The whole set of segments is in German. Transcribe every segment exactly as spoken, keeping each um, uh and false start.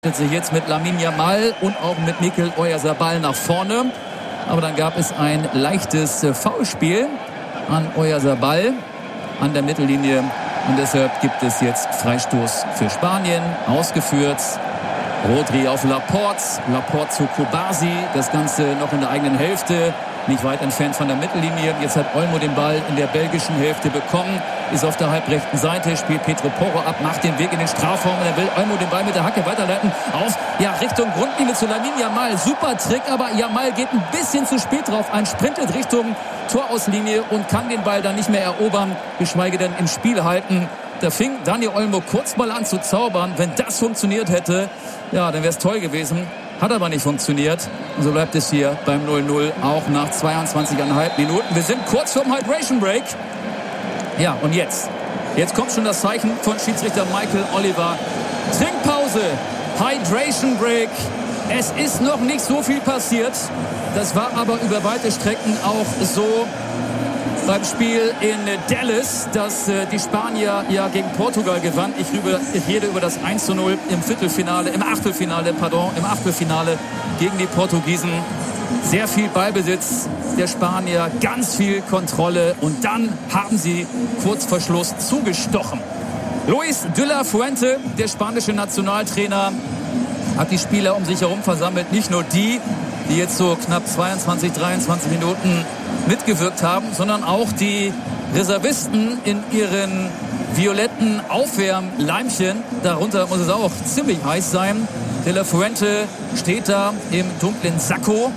sich jetzt mit Lamine Yamal und auch mit Mikel Oyarzabal nach vorne. Aber dann gab es ein leichtes Foulspiel an Oyarzabal an der Mittellinie. Und deshalb gibt es jetzt Freistoß für Spanien. Ausgeführt Rodri auf Laporte. Laporte zu Koubarsi. Das Ganze noch in der eigenen Hälfte. Nicht weit entfernt von der Mittellinie. Jetzt hat Olmo den Ball in der belgischen Hälfte bekommen. Ist auf der halbrechten Seite, spielt Pedro Porro ab, macht den Weg in den Strafraum. Und er will Olmo den Ball mit der Hacke weiterleiten. Auf, ja, Richtung Grundlinie zu Lamine Yamal. Super Trick, aber Yamal geht ein bisschen zu spät drauf. Ein sprintet Richtung Torauslinie und kann den Ball dann nicht mehr erobern, geschweige denn im Spiel halten. Da fing Dani Olmo kurz mal an zu zaubern. Wenn das funktioniert hätte, ja, dann wäre es toll gewesen. Hat aber nicht funktioniert. Und so bleibt es hier beim null null, auch nach zweiundzwanzig Komma fünf Minuten. Wir sind kurz vorm Hydration Break. Ja, und jetzt? Jetzt kommt schon das Zeichen von Schiedsrichter Michael Oliver. Trinkpause, Hydration Break. Es ist noch nicht so viel passiert. Das war aber über weite Strecken auch so beim Spiel in Dallas, dass äh, die Spanier ja gegen Portugal gewann. Ich, rüber, ich rede über das eins zu null im Viertelfinale, im Achtelfinale, pardon, im Achtelfinale gegen die Portugiesen. Sehr viel Ballbesitz der Spanier, ganz viel Kontrolle und dann haben sie kurz vor Schluss zugestochen. Luis de la Fuente, der spanische Nationaltrainer, hat die Spieler um sich herum versammelt. Nicht nur die, die jetzt so knapp zweiundzwanzig, dreiundzwanzig Minuten mitgewirkt haben, sondern auch die Reservisten in ihren violetten Aufwärmleimchen. Darunter muss es auch ziemlich heiß sein. De la Fuente steht da im dunklen Sakko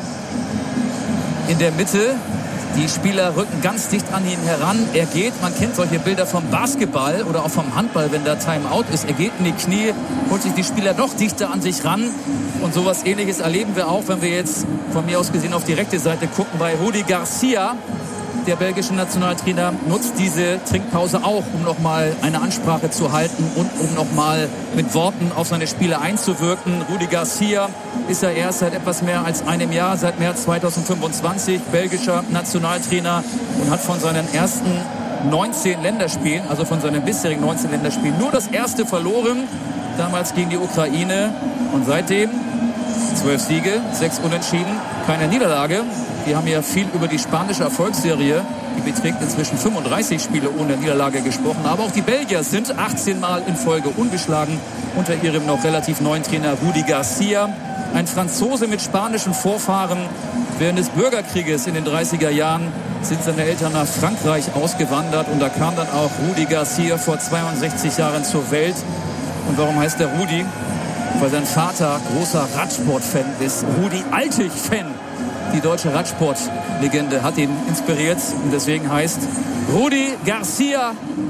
in der Mitte. Die Spieler rücken ganz dicht an ihn heran. Er geht, man kennt solche Bilder vom Basketball oder auch vom Handball, wenn da Timeout ist. Er geht in die Knie, holt sich die Spieler noch dichter an sich ran. Und sowas Ähnliches erleben wir auch, wenn wir jetzt von mir aus gesehen auf die rechte Seite gucken. Bei Rudi Garcia, der belgische Nationaltrainer, nutzt diese Trinkpause auch, um nochmal eine Ansprache zu halten und um nochmal mit Worten auf seine Spieler einzuwirken. Rudi Garcia ist ja erst seit etwas mehr als einem Jahr, seit März zweitausendfünfundzwanzig, belgischer Nationaltrainer und hat von seinen ersten neunzehn Länderspielen, also von seinen bisherigen neunzehn Länderspielen, nur das erste verloren, damals gegen die Ukraine. Und seitdem zwölf Siege, sechs Unentschieden, keine Niederlage. Wir haben ja viel über die spanische Erfolgsserie, die beträgt inzwischen fünfunddreißig Spiele ohne Niederlage, gesprochen. Aber auch die Belgier sind achtzehn Mal in Folge ungeschlagen, unter ihrem noch relativ neuen Trainer Rudi Garcia. Ein Franzose mit spanischen Vorfahren. Während des Bürgerkrieges in den dreißiger Jahren sind seine Eltern nach Frankreich ausgewandert. Und da kam dann auch Rudi Garcia vor zweiundsechzig Jahren zur Welt. Und warum heißt er Rudi? Weil sein Vater großer Radsport-Fan ist. Rudi Altig-Fan. Die deutsche Radsportlegende hat ihn inspiriert. Und deswegen heißt Rudi Garcia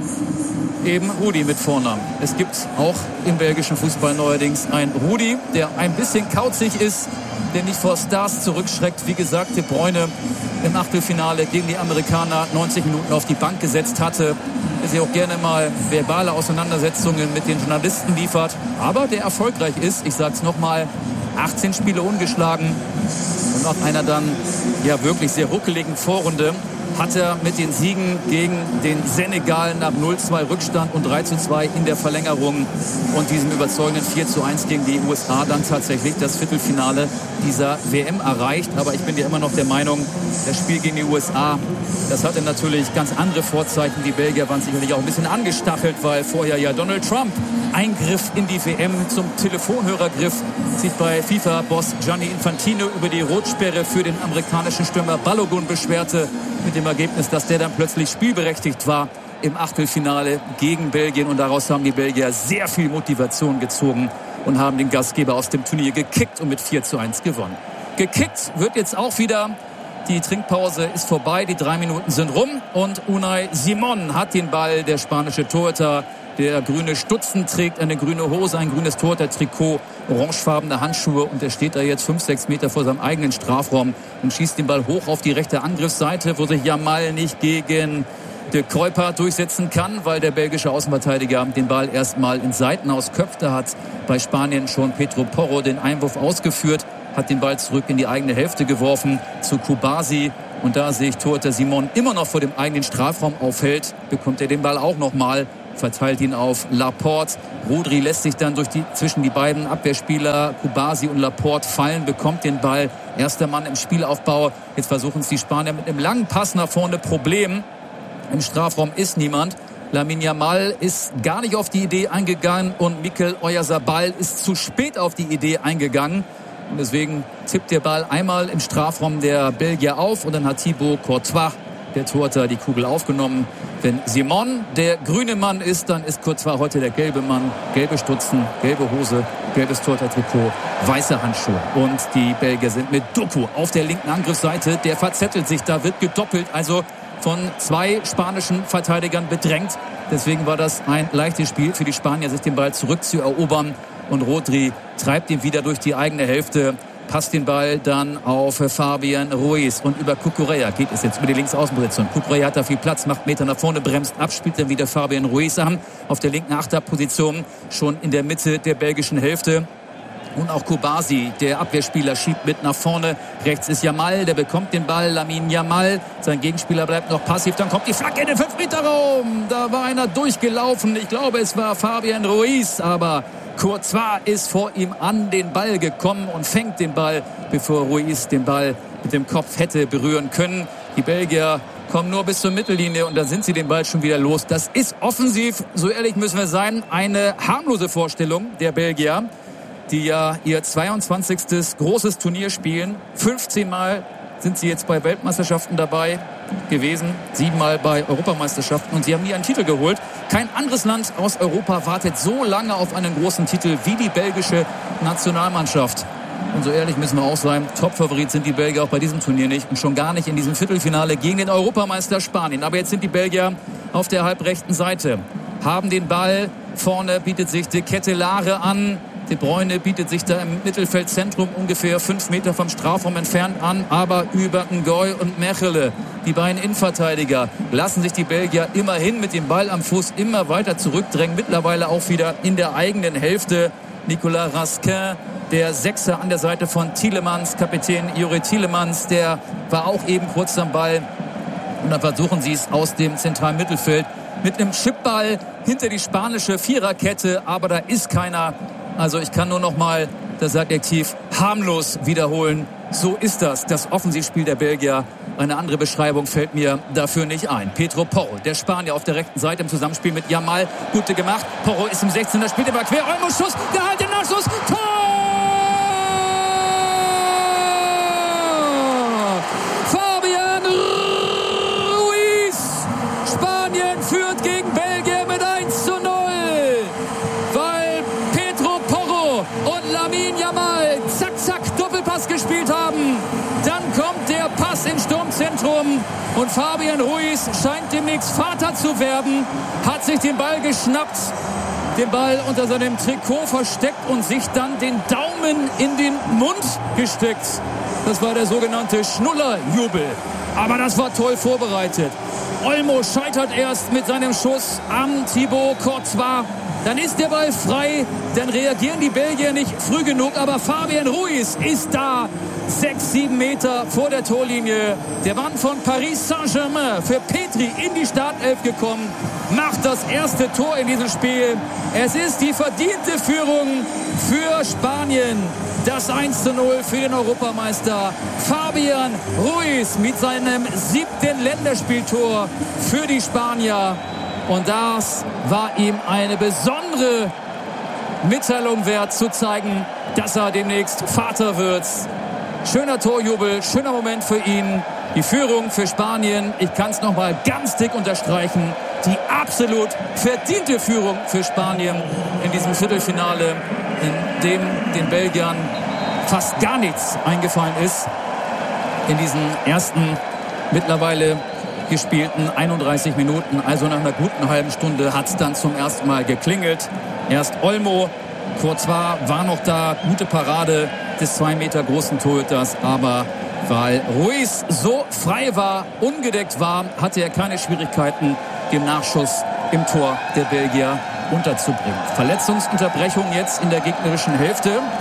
eben Rudi mit Vornamen. Es gibt auch im belgischen Fußball neuerdings einen Rudi, der ein bisschen kauzig ist, der nicht vor Stars zurückschreckt. Wie gesagt, De Bruyne im Achtelfinale gegen die Amerikaner neunzig Minuten auf die Bank gesetzt hatte. Der sich auch gerne mal verbale Auseinandersetzungen mit den Journalisten liefert. Aber der erfolgreich ist, ich sag's nochmal, achtzehn Spiele ungeschlagen. Und nach einer dann ja wirklich sehr ruckeligen Vorrunde hat er mit den Siegen gegen den Senegal nach null zwei Rückstand und drei zu zwei in der Verlängerung und diesem überzeugenden vier zu eins gegen die U S A dann tatsächlich das Viertelfinale dieser W M erreicht. Aber ich bin ja immer noch der Meinung, das Spiel gegen die U S A, das hatte natürlich ganz andere Vorzeichen. Die Belgier waren sicherlich auch ein bisschen angestachelt, weil vorher ja Donald Trump Eingriff in die W M zum Telefonhörergriff sich bei FIFA-Boss Gianni Infantino über die Rotsperre für den amerikanischen Stürmer Balogun beschwerte, mit dem Ergebnis, dass der dann plötzlich spielberechtigt war im Achtelfinale gegen Belgien. Und daraus haben die Belgier sehr viel Motivation gezogen und haben den Gastgeber aus dem Turnier gekickt und mit vier zu eins gewonnen. Gekickt wird jetzt auch wieder. Die Trinkpause ist vorbei, die drei Minuten sind rum und Unai Simon hat den Ball, der spanische Torhüter, der grüne Stutzen trägt, eine grüne Hose, ein grünes Torhüter-Trikot, orangefarbene Handschuhe und er steht da jetzt fünf, sechs Meter vor seinem eigenen Strafraum und schießt den Ball hoch auf die rechte Angriffsseite, wo sich Yamal nicht gegen De Kuyper durchsetzen kann, weil der belgische Außenverteidiger den Ball erstmal ins Seitenaus köpft. Da hat bei Spanien schon Pedro Porro den Einwurf ausgeführt, hat den Ball zurück in die eigene Hälfte geworfen zu Koubarsi. Und da sich Torhüter Simon immer noch vor dem eigenen Strafraum aufhält, bekommt er den Ball auch nochmal verteilt ihn auf Laporte. Rodri lässt sich dann durch die, zwischen die beiden Abwehrspieler Kubasi und Laporte fallen, bekommt den Ball. Erster Mann im Spielaufbau. Jetzt versuchen es die Spanier mit einem langen Pass nach vorne. Problem, im Strafraum ist niemand. Lamine Yamal ist gar nicht auf die Idee eingegangen und Mikel Oyarzabal ist zu spät auf die Idee eingegangen. Und deswegen tippt der Ball einmal im Strafraum der Belgier auf und dann hat Thibaut Courtois, der Torhüter, die Kugel aufgenommen. Wenn Simon der grüne Mann ist, dann ist Courtois heute der gelbe Mann. Gelbe Stutzen, gelbe Hose, gelbes Torhüter-Trikot, weiße Handschuhe. Und die Belgier sind mit Doku auf der linken Angriffsseite. Der verzettelt sich, da wird gedoppelt. Also von zwei spanischen Verteidigern bedrängt. Deswegen war das ein leichtes Spiel für die Spanier, sich den Ball zurückzuerobern. Und Rodri treibt ihn wieder durch die eigene Hälfte, passt den Ball dann auf Fabian Ruiz. Und über Cucurella geht es jetzt über die Linksaußenposition. Cucurella hat da viel Platz, macht Meter nach vorne, bremst ab, spielt dann wieder Fabian Ruiz an. Auf der linken Achterposition, schon in der Mitte der belgischen Hälfte. Und auch Kubasi, der Abwehrspieler, schiebt mit nach vorne. Rechts ist Yamal, der bekommt den Ball. Lamine Yamal, sein Gegenspieler bleibt noch passiv. Dann kommt die Flanke in den fünf Meter Raum. Da war einer durchgelaufen. Ich glaube, es war Fabian Ruiz. Aber Courtois ist vor ihm an den Ball gekommen und fängt den Ball, bevor Ruiz den Ball mit dem Kopf hätte berühren können. Die Belgier kommen nur bis zur Mittellinie und dann sind sie den Ball schon wieder los. Das ist offensiv, so ehrlich müssen wir sein, eine harmlose Vorstellung der Belgier, die ja ihr zweiundzwanzigstes großes Turnier spielen. fünfzehn Mal sind sie jetzt bei Weltmeisterschaften dabei gewesen, siebenmal bei Europameisterschaften und sie haben nie einen Titel geholt. Kein anderes Land aus Europa wartet so lange auf einen großen Titel wie die belgische Nationalmannschaft. Und so ehrlich müssen wir auch sein, Topfavorit sind die Belgier auch bei diesem Turnier nicht und schon gar nicht in diesem Viertelfinale gegen den Europameister Spanien. Aber jetzt sind die Belgier auf der halbrechten Seite, haben den Ball, vorne bietet sich De Ketelaere an. De Bruyne bietet sich da im Mittelfeldzentrum ungefähr fünf Meter vom Strafraum entfernt an, aber über Ngoy und Mechele, die beiden Innenverteidiger, lassen sich die Belgier immerhin mit dem Ball am Fuß immer weiter zurückdrängen, mittlerweile auch wieder in der eigenen Hälfte. Nicolas Raskin, der Sechser an der Seite von Tielemans, Kapitän Juri Tielemans, der war auch eben kurz am Ball. Und dann versuchen sie es aus dem zentralen Mittelfeld mit einem Chipball hinter die spanische Viererkette, aber da ist keiner. Also ich kann nur noch mal das Adjektiv harmlos wiederholen. So ist das, das Offensivspiel der Belgier. Eine andere Beschreibung fällt mir dafür nicht ein. Pedro Porro, der Spanier auf der rechten Seite im Zusammenspiel mit Yamal. Gute gemacht. Porro ist im sechzehner, spielt immer quer. Olmo Schuss, gehalten, Nachschuss, Tor! Fabian Ruiz! Spanien führt gegen Belgien mit eins zu null. Und Lamine Yamal, zack, zack, Doppelpass gespielt haben. Dann kommt der Pass ins Sturmzentrum und Fabian Ruiz scheint demnächst Vater zu werden, hat sich den Ball geschnappt, den Ball unter seinem Trikot versteckt und sich dann den Daumen in den Mund gesteckt. Das war der sogenannte Schnullerjubel. Aber das war toll vorbereitet. Olmo scheitert erst mit seinem Schuss am Thibaut Courtois. Dann ist der Ball frei, dann reagieren die Belgier nicht früh genug, aber Fabian Ruiz ist da, sechs, sieben Meter vor der Torlinie. Der Mann von Paris Saint-Germain, für Petri in die Startelf gekommen, macht das erste Tor in diesem Spiel. Es ist die verdiente Führung für Spanien. Das eins zu null für den Europameister Fabian Ruiz mit seinem siebten Länderspieltor für die Spanier. Und das war ihm eine besondere Mitteilung wert, zu zeigen, dass er demnächst Vater wird. Schöner Torjubel, schöner Moment für ihn. Die Führung für Spanien, ich kann es nochmal ganz dick unterstreichen, die absolut verdiente Führung für Spanien in diesem Viertelfinale, in dem den Belgiern fast gar nichts eingefallen ist. In diesen ersten mittlerweile gespielten einunddreißig Minuten, also nach einer guten halben Stunde, hat es dann zum ersten Mal geklingelt. Erst Olmo, Courtois war noch da, gute Parade des zwei Meter großen Torhüters, aber weil Ruiz so frei war, ungedeckt war, hatte er keine Schwierigkeiten, den Nachschuss im Tor der Belgier unterzubringen. Verletzungsunterbrechung jetzt in der gegnerischen Hälfte.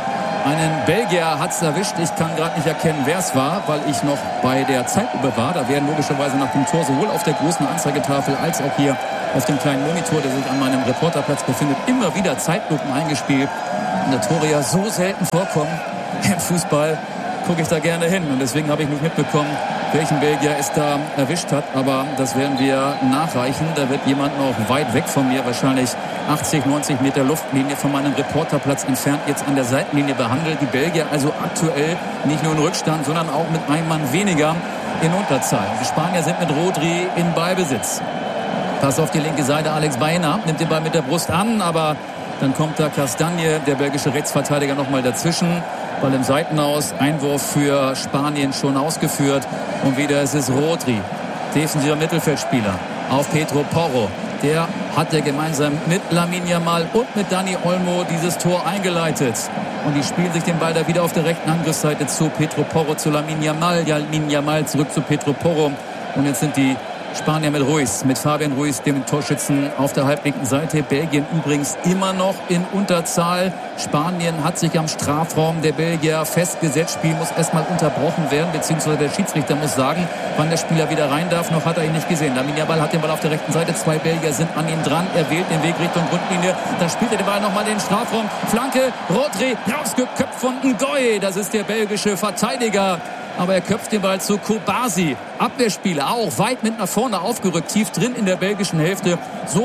Einen Belgier hat es erwischt. Ich kann gerade nicht erkennen, wer es war, weil ich noch bei der Zeitlupe war. Da werden logischerweise nach dem Tor sowohl auf der großen Anzeigetafel als auch hier auf dem kleinen Monitor, der sich an meinem Reporterplatz befindet, immer wieder Zeitlupen eingespielt. Und der Tore ja so selten vorkommen im Fußball, gucke ich da gerne hin. Und deswegen habe ich nicht mitbekommen, welchen Belgier es da erwischt hat. Aber das werden wir nachreichen. Da wird jemand noch weit weg von mir, wahrscheinlich achtzig, neunzig Meter Luftlinie von meinem Reporterplatz entfernt, jetzt an der Seitenlinie behandelt. Die Belgier also aktuell nicht nur in Rückstand, sondern auch mit einem Mann weniger in Unterzahl. Die Spanier sind mit Rodri in Ballbesitz. Pass auf die linke Seite, Alex Baena nimmt den Ball mit der Brust an, aber dann kommt da Castagne, der belgische Rechtsverteidiger, nochmal dazwischen. Ball im Seitenaus, Einwurf für Spanien schon ausgeführt. Und wieder ist es Rodri, defensiver Mittelfeldspieler, auf Pedro Porro. Der hat ja gemeinsam mit Lamine Yamal und mit Dani Olmo dieses Tor eingeleitet. Und die spielen sich den Ball da wieder auf der rechten Angriffsseite zu. Pedro Porro zu Lamine Yamal, Lamine Yamal zurück zu Pedro Porro. Und jetzt sind die Spanier mit Ruiz, mit Fabian Ruiz, dem Torschützen auf der halblinken Seite. Belgien übrigens immer noch in Unterzahl. Spanien hat sich am Strafraum der Belgier festgesetzt. Spiel muss erstmal unterbrochen werden, beziehungsweise der Schiedsrichter muss sagen, wann der Spieler wieder rein darf. Noch hat er ihn nicht gesehen. Lamine Yamal hat den Ball auf der rechten Seite. Zwei Belgier sind an ihm dran. Er wählt den Weg Richtung Grundlinie. Dann spielt er den Ball nochmal in den Strafraum. Flanke, Rodri, rausgeköpft von Ngoy. Das ist der belgische Verteidiger. Aber er köpft den Ball zu Kobasi. Abwehrspieler auch weit mit nach vorne aufgerückt, tief drin in der belgischen Hälfte.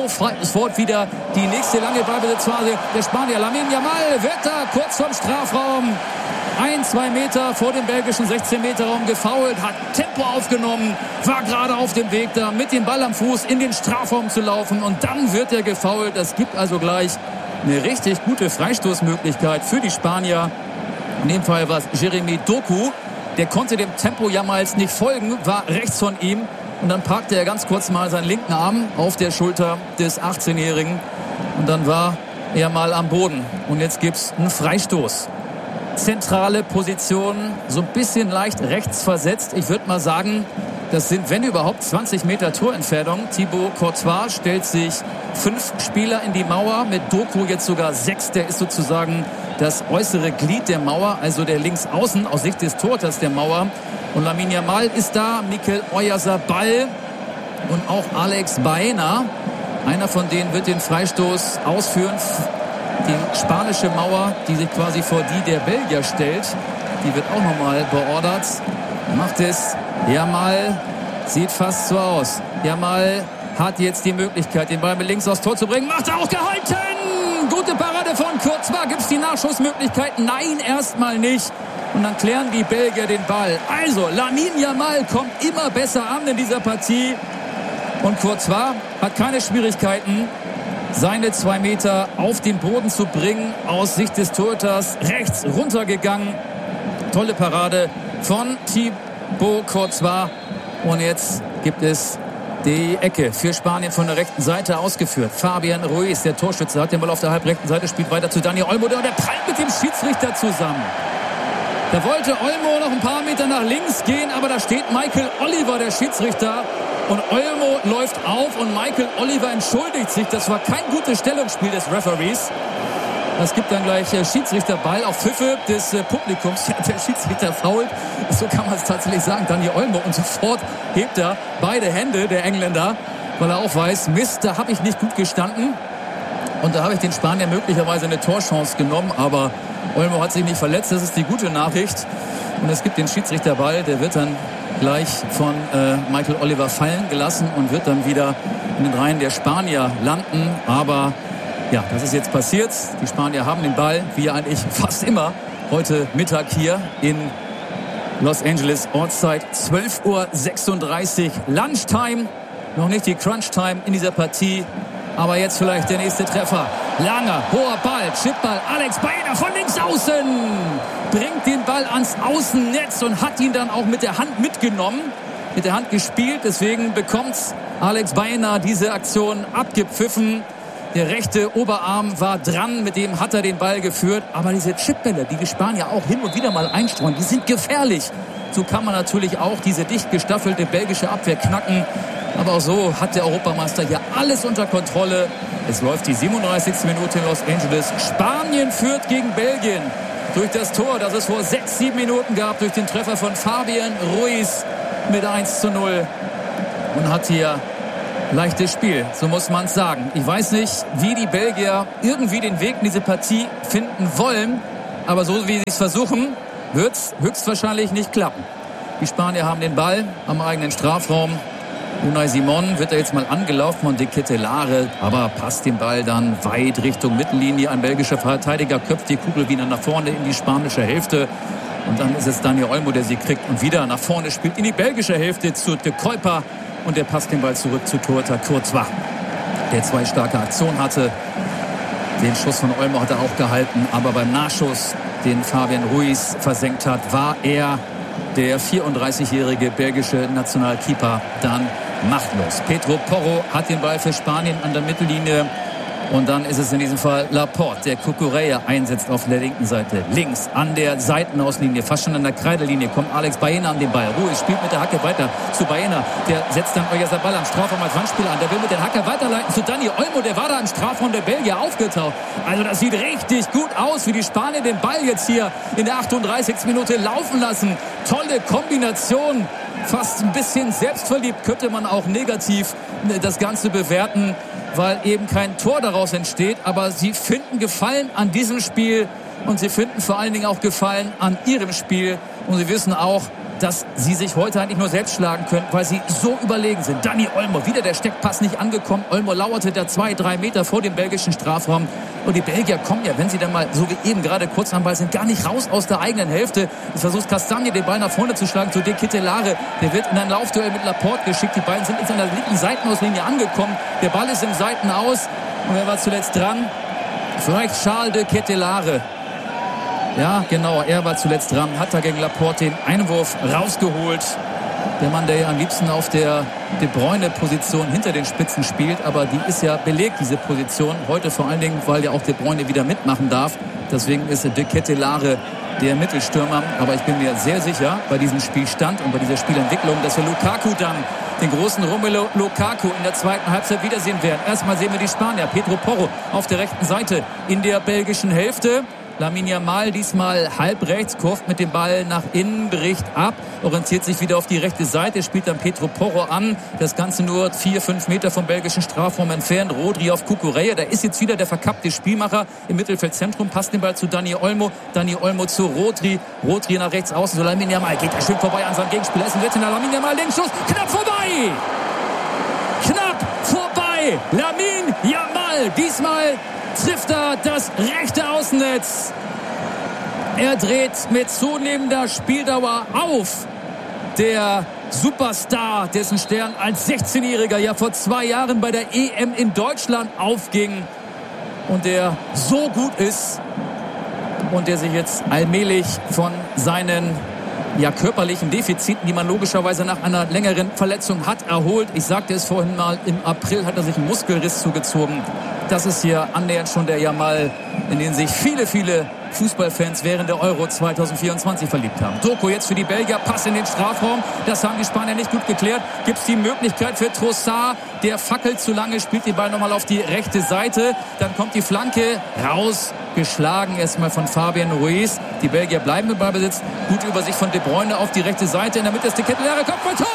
Sofort wieder die nächste lange Ballbesitzphase der Spanier. Lamine Yamal wird da kurz vom Strafraum. Ein, zwei Meter vor dem belgischen sechzehn Meter Raum gefoult, hat Tempo aufgenommen, war gerade auf dem Weg da mit dem Ball am Fuß in den Strafraum zu laufen. Und dann wird er gefoult. Das gibt also gleich eine richtig gute Freistoßmöglichkeit für die Spanier. In dem Fall war es Jeremy Doku. Der konnte dem Tempo Yamals nicht folgen, war rechts von ihm. Und dann parkte er ganz kurz mal seinen linken Arm auf der Schulter des achtzehnjährigen. Und dann war er mal am Boden. Und jetzt gibt's einen Freistoß. Zentrale Position, so ein bisschen leicht rechts versetzt. Ich würde mal sagen, das sind, wenn überhaupt, zwanzig Meter Torentfernung. Thibaut Courtois stellt sich fünf Spieler in die Mauer. Mit Doku jetzt sogar sechs. Der ist sozusagen das äußere Glied der Mauer, also der Linksaußen aus Sicht des Torhüters der Mauer. Und Lamine Yamal ist da, Mikel Oyarzabal und auch Alex Baena. Einer von denen wird den Freistoß ausführen. Die spanische Mauer, die sich quasi vor die der Belgier stellt, die wird auch nochmal beordert. Macht es Yamal, sieht fast so aus. Yamal hat jetzt die Möglichkeit, den Ball mit links aufs Tor zu bringen. Macht er auch, gehalten! Gute Parade von Courtois. Gibt es die Nachschussmöglichkeit? Nein, erstmal nicht. Und dann klären die Belgier den Ball. Also, Lamine Yamal kommt immer besser an in dieser Partie. Und Courtois hat keine Schwierigkeiten, seine zwei Meter auf den Boden zu bringen. Aus Sicht des Torhüters rechts runtergegangen. Tolle Parade von Thibaut Courtois. Und jetzt gibt es die Ecke für Spanien von der rechten Seite ausgeführt. Fabian Ruiz, der Torschütze, hat den Ball auf der halbrechten Seite, spielt weiter zu Dani Olmo. Und der prallt mit dem Schiedsrichter zusammen. Da wollte Olmo noch ein paar Meter nach links gehen, aber da steht Michael Oliver, der Schiedsrichter. Und Olmo läuft auf und Michael Oliver entschuldigt sich. Das war kein gutes Stellungsspiel des Referees. Es gibt dann gleich Schiedsrichterball, auch Pfiffe des Publikums. Ja, der Schiedsrichter fault, so kann man es tatsächlich sagen, Dani Olmo. Und sofort hebt er beide Hände, der Engländer, weil er auch weiß, Mist, da habe ich nicht gut gestanden. Und da habe ich den Spanier möglicherweise eine Torchance genommen. Aber Olmo hat sich nicht verletzt, das ist die gute Nachricht. Und es gibt den Schiedsrichterball, der wird dann gleich von äh, Michael Oliver fallen gelassen und wird dann wieder in den Reihen der Spanier landen. Aber ja, das ist jetzt passiert. Die Spanier haben den Ball, wie eigentlich fast immer, heute Mittag hier in Los Angeles. Ortszeit zwölf Uhr sechsunddreißig. Lunchtime, noch nicht die Crunch-Time in dieser Partie. Aber jetzt vielleicht der nächste Treffer. Langer, hoher Ball, Chipball, Alex Baena von links außen. Bringt den Ball ans Außennetz und hat ihn dann auch mit der Hand mitgenommen. Mit der Hand gespielt, deswegen bekommt Alex Baena diese Aktion abgepfiffen. Der rechte Oberarm war dran, mit dem hat er den Ball geführt. Aber diese Chipbälle, die die Spanier auch hin und wieder mal einstreuen, die sind gefährlich. So kann man natürlich auch diese dicht gestaffelte belgische Abwehr knacken. Aber auch so hat der Europameister hier alles unter Kontrolle. Es läuft die siebenunddreißigste Minute in Los Angeles. Spanien führt gegen Belgien durch das Tor, das es vor sechs, sieben Minuten gab, durch den Treffer von Fabian Ruiz mit eins zu null. Und hat hier leichtes Spiel, so muss man es sagen. Ich weiß nicht, wie die Belgier irgendwie den Weg in diese Partie finden wollen, aber so wie sie es versuchen, wird es höchstwahrscheinlich nicht klappen. Die Spanier haben den Ball am eigenen Strafraum. Unai Simon wird da jetzt mal angelaufen von De Ketelaere, aber passt den Ball dann weit Richtung Mittellinie. Ein belgischer Verteidiger köpft die Kugel wieder nach vorne in die spanische Hälfte. Und dann ist es Dani Olmo, der sie kriegt und wieder nach vorne spielt in die belgische Hälfte zu De Kuyper. Und der passt den Ball zurück zu Torhüter Courtois, der zwei starke Aktionen hatte. Den Schuss von Olmo hat er auch gehalten, aber beim Nachschuss, den Fabian Ruiz versenkt hat, war er, der vierunddreißigjährige belgische Nationalkeeper, dann machtlos. Pedro Porro hat den Ball für Spanien an der Mittellinie. Und dann ist es in diesem Fall Laporte, der Cucurella einsetzt auf der linken Seite. Links an der Seitenauslinie, fast schon an der Kreidelinie, kommt Alex Baena an den Ball. Ruiz spielt mit der Hacke weiter zu Baena. Der setzt dann Oyarzabal am Strafraum als Wandspieler an. Der will mit der Hacke weiterleiten zu Dani Olmo. Der war da im Strafraum der Belgier aufgetaucht. Also das sieht richtig gut aus, wie die Spanier den Ball jetzt hier in der achtunddreißigsten Minute laufen lassen. Tolle Kombination. Fast ein bisschen selbstverliebt könnte man auch negativ das Ganze bewerten, weil eben kein Tor daraus entsteht. Aber sie finden Gefallen an diesem Spiel und sie finden vor allen Dingen auch Gefallen an ihrem Spiel. Und sie wissen auch, dass sie sich heute eigentlich nur selbst schlagen können, weil sie so überlegen sind. Dani Olmo, wieder der Steckpass nicht angekommen. Olmo lauerte da zwei, drei Meter vor dem belgischen Strafraum. Und die Belgier kommen ja, wenn sie dann mal, so wie eben gerade kurz am Ball sind, gar nicht raus aus der eigenen Hälfte. Es versucht Castagne, den Ball nach vorne zu schlagen zu De Ketelaere. Der wird in ein Laufduell mit Laporte geschickt. Die beiden sind jetzt an der linken Seitenauslinie angekommen. Der Ball ist im Seitenaus. Und wer war zuletzt dran? Vielleicht Charles De Ketelaere. Ja, genau, er war zuletzt dran, hat da gegen Laporte den Einwurf rausgeholt. Der Mann, der ja am liebsten auf der De Bruyne-Position hinter den Spitzen spielt, aber die ist ja belegt, diese Position. Heute vor allen Dingen, weil ja auch De Bruyne wieder mitmachen darf. Deswegen ist De Ketelaere der Mittelstürmer. Aber ich bin mir sehr sicher, bei diesem Spielstand und bei dieser Spielentwicklung, dass wir Lukaku dann, den großen Romelu Lukaku, in der zweiten Halbzeit wiedersehen werden. Erstmal sehen wir die Spanier. Pedro Porro auf der rechten Seite in der belgischen Hälfte. Lamine Yamal diesmal halb rechts, kurft mit dem Ball nach innen, bricht ab, orientiert sich wieder auf die rechte Seite, spielt dann Pedro Porro an. Das Ganze nur vier, fünf Meter vom belgischen Strafraum entfernt. Rodri auf Cucurella, da ist jetzt wieder der verkappte Spielmacher im Mittelfeldzentrum, passt den Ball zu Dani Olmo, Dani Olmo zu Rodri, Rodri nach rechts außen, so Lamine Yamal geht er schön vorbei an seinem Gegenspieler, ist ein Wettiner, Lamine Yamal, den Schuss, knapp vorbei! Knapp vorbei! Lamine Yamal, diesmal trifft er das rechte Außennetz. Er dreht mit zunehmender Spieldauer auf. Der Superstar, dessen Stern als sechzehnjähriger ja vor zwei Jahren bei der E M in Deutschland aufging und der so gut ist und der sich jetzt allmählich von seinen ja, körperlichen Defiziten, die man logischerweise nach einer längeren Verletzung hat, erholt. Ich sagte es vorhin mal, im April hat er sich einen Muskelriss zugezogen. Das ist hier annähernd schon der Yamal, in den sich viele, viele Fußballfans während der Euro zwanzig vierundzwanzig verliebt haben. Doku jetzt für die Belgier, Pass in den Strafraum. Das haben die Spanier nicht gut geklärt. Gibt es die Möglichkeit für Trossard, der fackelt zu lange, spielt den Ball nochmal auf die rechte Seite. Dann kommt die Flanke raus, geschlagen erstmal von Fabian Ruiz. Die Belgier bleiben im Ballbesitz. Gute Übersicht von De Bruyne auf die rechte Seite. In der Mitte ist De Ketelaere, Kopfball, Tor!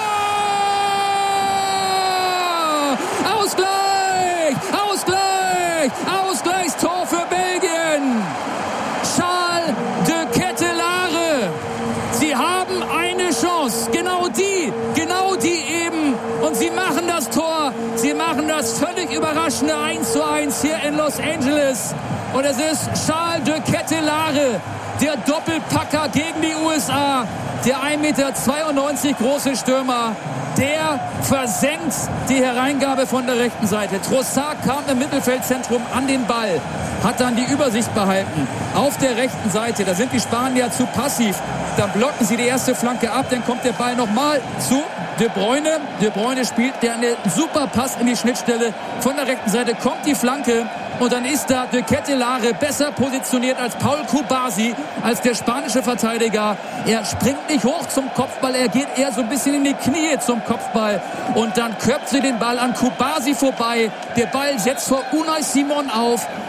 Ausgleich! Ausgleich! Ausgleichstor für Belgien! Charles De Ketelaere. Sie haben eine Chance. Genau die, genau die eben. Und sie machen das Tor. Sie machen das völlig überraschende eins zu eins hier in Los Angeles. Und es ist Charles De Ketelaere, der Doppelpacker gegen die U S A. Der ein Meter zweiundneunzig große Stürmer, der versenkt die Hereingabe von der rechten Seite. Trossard kam im Mittelfeldzentrum an den Ball, hat dann die Übersicht behalten. Auf der rechten Seite, da sind die Spanier zu passiv. Dann blocken sie die erste Flanke ab, dann kommt der Ball nochmal zu De Bruyne. De Bruyne spielt, der einen super Pass in die Schnittstelle. Von der rechten Seite kommt die Flanke. Und dann ist da De Ketelaere besser positioniert als Paul Kubasi, als der spanische Verteidiger. Er springt nicht hoch zum Kopfball, er geht eher so ein bisschen in die Knie zum Kopfball. Und dann köpft sie den Ball an Kubasi vorbei. Der Ball setzt vor Unai Simon auf.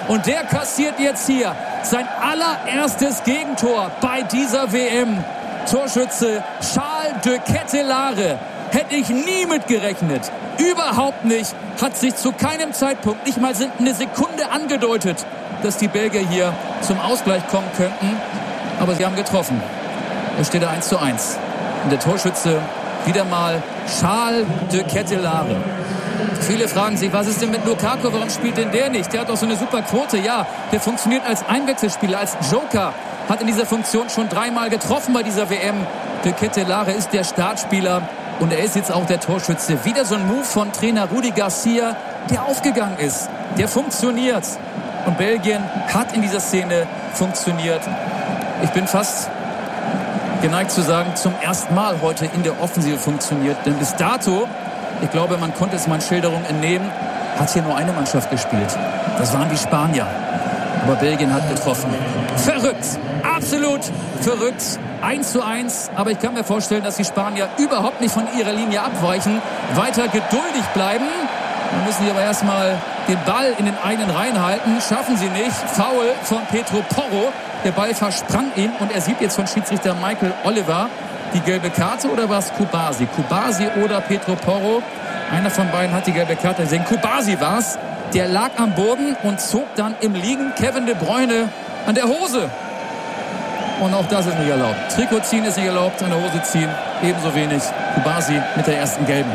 Und der kassiert jetzt hier sein allererstes Gegentor bei dieser W M. Torschütze Charles de Kettelare. Hätte ich nie mit gerechnet. Überhaupt nicht. Hat sich zu keinem Zeitpunkt, nicht mal eine Sekunde angedeutet, dass die Belgier hier zum Ausgleich kommen könnten. Aber sie haben getroffen. Es steht eins zu eins. Und der Torschütze wieder mal Charles de Kettelare. Viele fragen sich, was ist denn mit Lukaku? Warum spielt denn der nicht? Der hat doch so eine super Quote. Ja, der funktioniert als Einwechselspieler, als Joker. Hat in dieser Funktion schon dreimal getroffen bei dieser W M. De Kettelare ist der Startspieler. Und er ist jetzt auch der Torschütze. Wieder so ein Move von Trainer Rudi Garcia, der aufgegangen ist. Der funktioniert. Und Belgien hat in dieser Szene funktioniert. Ich bin fast geneigt zu sagen, zum ersten Mal heute in der Offensive funktioniert. Denn bis dato, ich glaube, man konnte es meinen Schilderungen entnehmen, hat hier nur eine Mannschaft gespielt. Das waren die Spanier. Aber Belgien hat getroffen. Verrückt. Absolut verrückt. eins zu eins. Aber ich kann mir vorstellen, dass die Spanier überhaupt nicht von ihrer Linie abweichen. Weiter geduldig bleiben. Dann müssen sie aber erstmal den Ball in den eigenen Reihen halten. Schaffen sie nicht. Foul von Pedro Porro. Der Ball versprang ihn. Und er sieht jetzt von Schiedsrichter Michael Oliver die gelbe Karte. Oder war es Kubasi? Kubasi oder Pedro Porro? Einer von beiden hat die gelbe Karte gesehen. Kubasi war es. Der lag am Boden und zog dann im Liegen Kevin De Bruyne an der Hose. Und auch das ist nicht erlaubt. Trikot ziehen ist nicht erlaubt, an der Hose ziehen ebenso wenig. Kubasi mit der ersten gelben.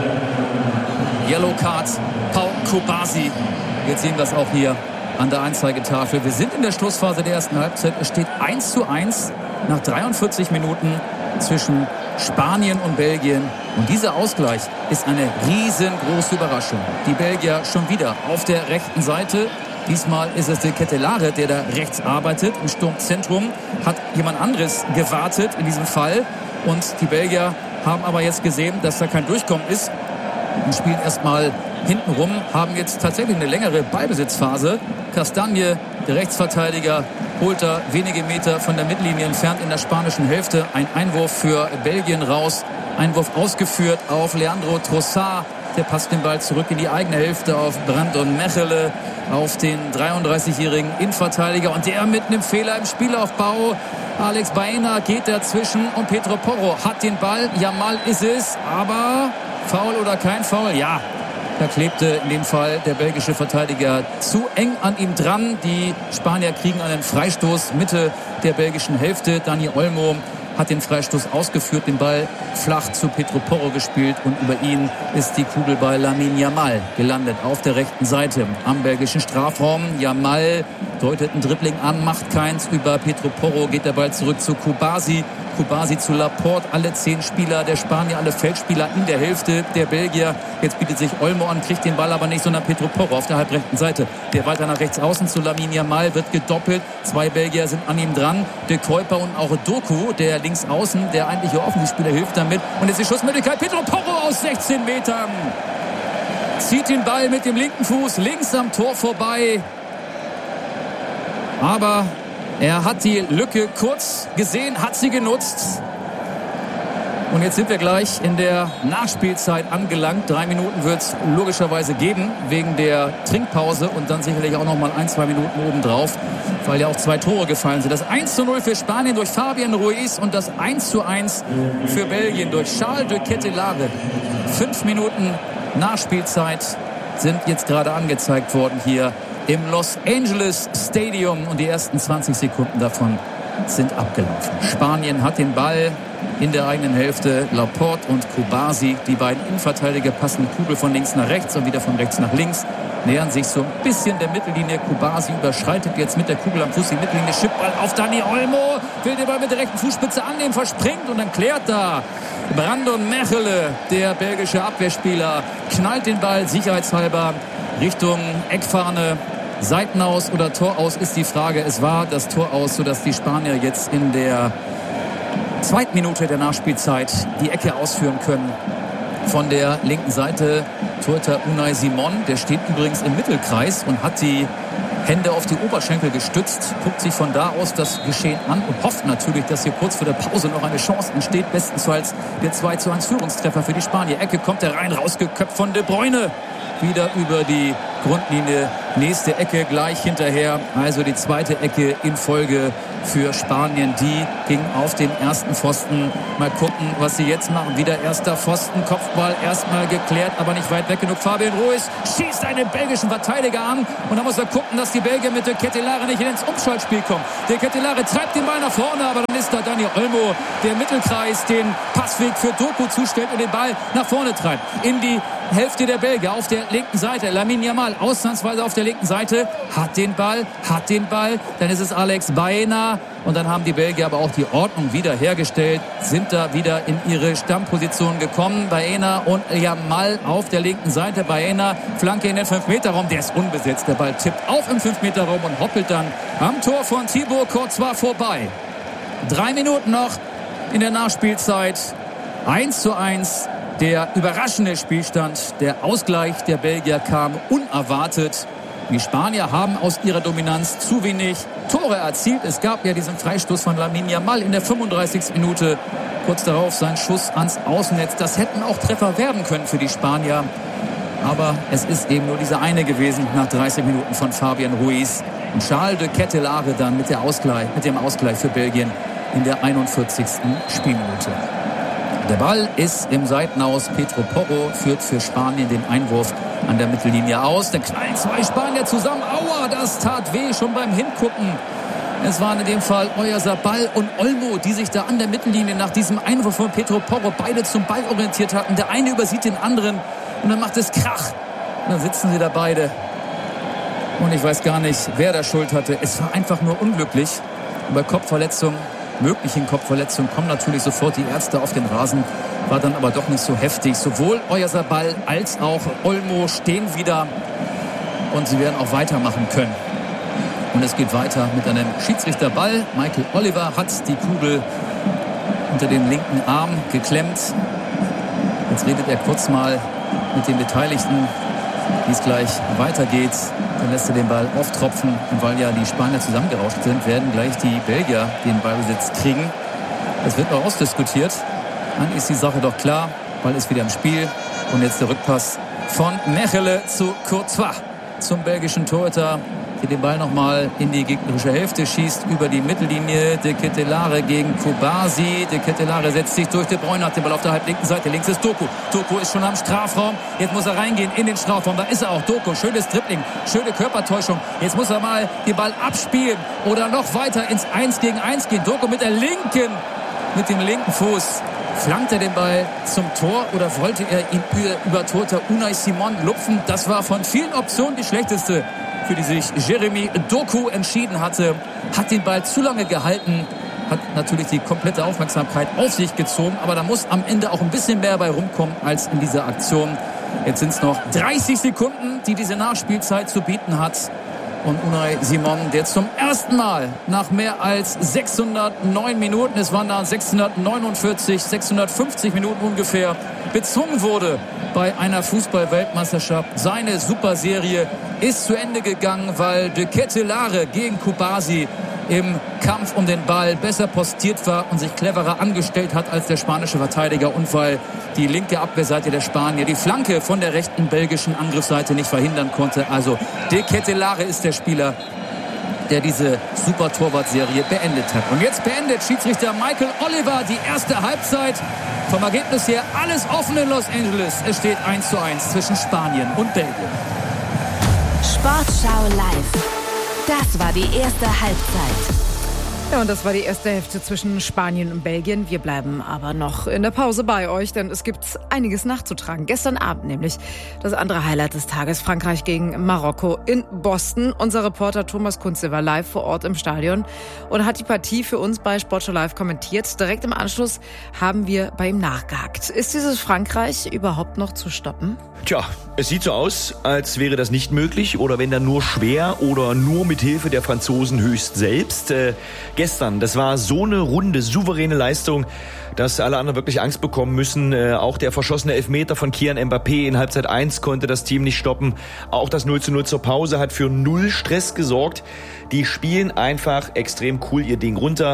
Yellow Card, Paul Kubasi. Jetzt sehen wir es auch hier an der Anzeigetafel. Wir sind in der Schlussphase der ersten Halbzeit. Es steht eins zu eins nach dreiundvierzig Minuten zwischen Spanien und Belgien. Und dieser Ausgleich ist eine riesengroße Überraschung. Die Belgier schon wieder auf der rechten Seite. Diesmal ist es der Kettelare, der da rechts arbeitet. Im Sturmzentrum hat jemand anderes gewartet in diesem Fall. Und die Belgier haben aber jetzt gesehen, dass da kein Durchkommen ist. Und spielen erstmal hinten rum, haben jetzt tatsächlich eine längere Ballbesitzphase. Castagne, der Rechtsverteidiger, holt da wenige Meter von der Mittellinie entfernt in der spanischen Hälfte. Ein Einwurf für Belgien raus. Einwurf ausgeführt auf Leandro Trossard. Der passt den Ball zurück in die eigene Hälfte auf Brandon Mechelen, auf den dreiunddreißigjährigen Innenverteidiger. Und der mit einem Fehler im Spielaufbau. Alex Baena geht dazwischen und Pedro Porro hat den Ball. Yamal ist es, aber Foul oder kein Foul? Ja, da klebte in dem Fall der belgische Verteidiger zu eng an ihm dran. Die Spanier kriegen einen Freistoß Mitte der belgischen Hälfte. Dani Olmo hat den Freistoß ausgeführt, den Ball flach zu Pedro Porro gespielt und über ihn ist die Kugel bei Lamine Yamal gelandet auf der rechten Seite am belgischen Strafraum. Yamal deutet ein Dribbling an, macht keins. Über Pedro Porro geht der Ball zurück zu Kubasi. Kubasi zu Laporte, alle zehn Spieler der Spanier, alle Feldspieler in der Hälfte der Belgier. Jetzt bietet sich Olmo an, kriegt den Ball aber nicht, sondern Pedro Porro auf der halbrechten Seite. Der weiter nach rechts außen zu Lamine Yamal, wird gedoppelt. Zwei Belgier sind an ihm dran. De Kuyper und auch Doku, der links außen, der eigentliche Offensivspieler, hilft damit. Und jetzt die Schussmöglichkeit. Pedro Porro aus sechzehn Metern. Zieht den Ball mit dem linken Fuß links am Tor vorbei. Aber er hat die Lücke kurz gesehen, hat sie genutzt. Und jetzt sind wir gleich in der Nachspielzeit angelangt. Drei Minuten wird es logischerweise geben, wegen der Trinkpause. Und dann sicherlich auch noch mal ein, zwei Minuten obendrauf, weil ja auch zwei Tore gefallen sind. Das eins zu null für Spanien durch Fabian Ruiz und das eins zu eins für Belgien durch Charles de Kettelare. Fünf Minuten Nachspielzeit sind jetzt gerade angezeigt worden hier im Los Angeles Stadium. Und die ersten zwanzig Sekunden davon sind abgelaufen. Spanien hat den Ball in der eigenen Hälfte. Laporte und Kubasi, die beiden Innenverteidiger, passen Kugel von links nach rechts und wieder von rechts nach links. Nähern sich so ein bisschen der Mittellinie. Kubasi überschreitet jetzt mit der Kugel am Fuß die Mittellinie. Schippball auf Dani Olmo. Will den Ball mit der rechten Fußspitze annehmen, verspringt und dann klärt da Brandon Mechelen, der belgische Abwehrspieler, knallt den Ball sicherheitshalber Richtung Eckfahne. Seitenaus oder Toraus ist die Frage. Es war das Tor aus, sodass die Spanier jetzt in der zweiten Minute der Nachspielzeit die Ecke ausführen können. Von der linken Seite Torhüter Unai Simon, der steht übrigens im Mittelkreis und hat die Hände auf die Oberschenkel gestützt, guckt sich von da aus das Geschehen an und hofft natürlich, dass hier kurz vor der Pause noch eine Chance entsteht. Bestenfalls der zwei zu eins Führungstreffer für die Spanier. Ecke kommt er rein, rausgeköpft von De Bruyne. Wieder über die Grundlinie. Nächste Ecke gleich hinterher. Also die zweite Ecke in Folge für Spanien. Die ging auf den ersten Pfosten. Mal gucken, was sie jetzt machen. Wieder erster Pfosten. Kopfball erstmal geklärt, aber nicht weit weg genug. Fabian Ruiz schießt einen belgischen Verteidiger an. Und da muss er gucken, dass die Belgier mit De Ketelaere nicht ins Umschaltspiel kommen. De Ketelaere treibt den Ball nach vorne, aber dann ist da Dani Olmo, der Mittelkreis den Passweg für Doku zustellt und den Ball nach vorne treibt. In die Hälfte der Belgier auf der linken Seite. Lamine Yamal ausnahmsweise auf der linken Seite. Hat den Ball, hat den Ball. Dann ist es Alex Baena. Und dann haben die Belgier aber auch die Ordnung wieder hergestellt. Sind da wieder in ihre Stammposition gekommen. Baena und Yamal auf der linken Seite. Baena, Flanke in den fünf Meter Raum. Der ist unbesetzt. Der Ball tippt auch im fünf Meter Raum und hoppelt dann am Tor von Thibaut Courtois vorbei. Drei Minuten noch in der Nachspielzeit. eins zu eins. Der überraschende Spielstand, der Ausgleich der Belgier kam unerwartet. Die Spanier haben aus ihrer Dominanz zu wenig Tore erzielt. Es gab ja diesen Freistoß von Lamine Yamal in der fünfunddreißigsten Minute. Kurz darauf sein Schuss ans Außennetz. Das hätten auch Treffer werden können für die Spanier. Aber es ist eben nur dieser eine gewesen nach dreißig Minuten von Fabian Ruiz. Und Charles de Ketelaere dann mit, der Ausgleich, mit dem Ausgleich für Belgien in der einundvierzigsten Spielminute. Der Ball ist im Seitenaus. Pedro Porro führt für Spanien den Einwurf an der Mittellinie aus. Dann knallen zwei Spanier zusammen. Aua, das tat weh schon beim Hingucken. Es waren in dem Fall Oyarzabal und Olmo, die sich da an der Mittellinie nach diesem Einwurf von Pedro Porro beide zum Ball orientiert hatten. Der eine übersieht den anderen und dann macht es Krach. Und dann sitzen sie da beide. Und ich weiß gar nicht, wer da Schuld hatte. Es war einfach nur unglücklich. Und bei Kopfverletzungen, möglichen Kopfverletzungen, kommen natürlich sofort die Ärzte auf den Rasen. War dann aber doch nicht so heftig. Sowohl Oyarzabal als auch Olmo stehen wieder. Und sie werden auch weitermachen können. Und es geht weiter mit einem Schiedsrichterball. Michael Oliver hat die Kugel unter den linken Arm geklemmt. Jetzt redet er kurz mal mit den Beteiligten, wie es gleich weitergeht. Dann lässt er den Ball auftropfen. Und weil ja die Spanier zusammengerauscht sind, werden gleich die Belgier den Ballbesitz kriegen. Es wird noch ausdiskutiert. Dann ist die Sache doch klar. Ball ist wieder im Spiel. Und jetzt der Rückpass von Mechelen zu Courtois, zum belgischen Torhüter, der den Ball nochmal in die gegnerische Hälfte schießt, über die Mittellinie. De Ketelaere gegen Kubasi. De Ketelaere setzt sich durch. De Bruyne hat den Ball auf der halblinken Seite. Links ist Doku. Doku ist schon am Strafraum. Jetzt muss er reingehen in den Strafraum. Da ist er auch. Doku. Schönes Dribbling. Schöne Körpertäuschung. Jetzt muss er mal den Ball abspielen oder noch weiter ins eins gegen eins gehen. Doku mit der linken, mit dem linken Fuß. Flankt er den Ball zum Tor oder wollte er ihn über, über Torhüter Unai Simon lupfen? Das war von vielen Optionen die schlechteste, für die sich Jeremy Doku entschieden hatte. Hat den Ball zu lange gehalten, hat natürlich die komplette Aufmerksamkeit auf sich gezogen, aber da muss am Ende auch ein bisschen mehr bei rumkommen als in dieser Aktion. Jetzt sind es noch dreißig Sekunden, die diese Nachspielzeit zu bieten hat. Und Unai Simon, der zum ersten Mal nach mehr als sechshundertneun Minuten, es waren da sechshundertneunundvierzig, sechshundertfünfzig Minuten ungefähr, bezwungen wurde bei einer Fußball-Weltmeisterschaft. Seine Superserie ist zu Ende gegangen, weil De Ketelaere gegen Kubasi im Kampf um den Ball besser postiert war und sich cleverer angestellt hat als der spanische Verteidiger und weil die linke Abwehrseite der Spanier die Flanke von der rechten belgischen Angriffsseite nicht verhindern konnte. Also De Ketelaere ist der Spieler, der diese Super-Torwart-Serie beendet hat. Und jetzt beendet Schiedsrichter Michael Oliver die erste Halbzeit. Vom Ergebnis her alles offen in Los Angeles. Es steht eins zu eins zwischen Spanien und Belgien. Sportschau live. Das war die erste Halbzeit. Ja, und das war die erste Hälfte zwischen Spanien und Belgien. Wir bleiben aber noch in der Pause bei euch, denn es gibt einiges nachzutragen. Gestern Abend nämlich das andere Highlight des Tages, Frankreich gegen Marokko in Boston. Unser Reporter Thomas Kunze war live vor Ort im Stadion und hat die Partie für uns bei Sportschau Live kommentiert. Direkt im Anschluss haben wir bei ihm nachgehakt. Ist dieses Frankreich überhaupt noch zu stoppen? Tja, es sieht so aus, als wäre das nicht möglich oder wenn dann nur schwer oder nur mit Hilfe der Franzosen höchst selbst. Äh, gestern, das war so eine runde, souveräne Leistung, dass alle anderen wirklich Angst bekommen müssen. Äh, auch der verschossene Elfmeter von Kylian Mbappé in Halbzeit eins konnte das Team nicht stoppen. Auch das null zu null zur Pause hat für null Stress gesorgt. Die spielen einfach extrem cool ihr Ding runter.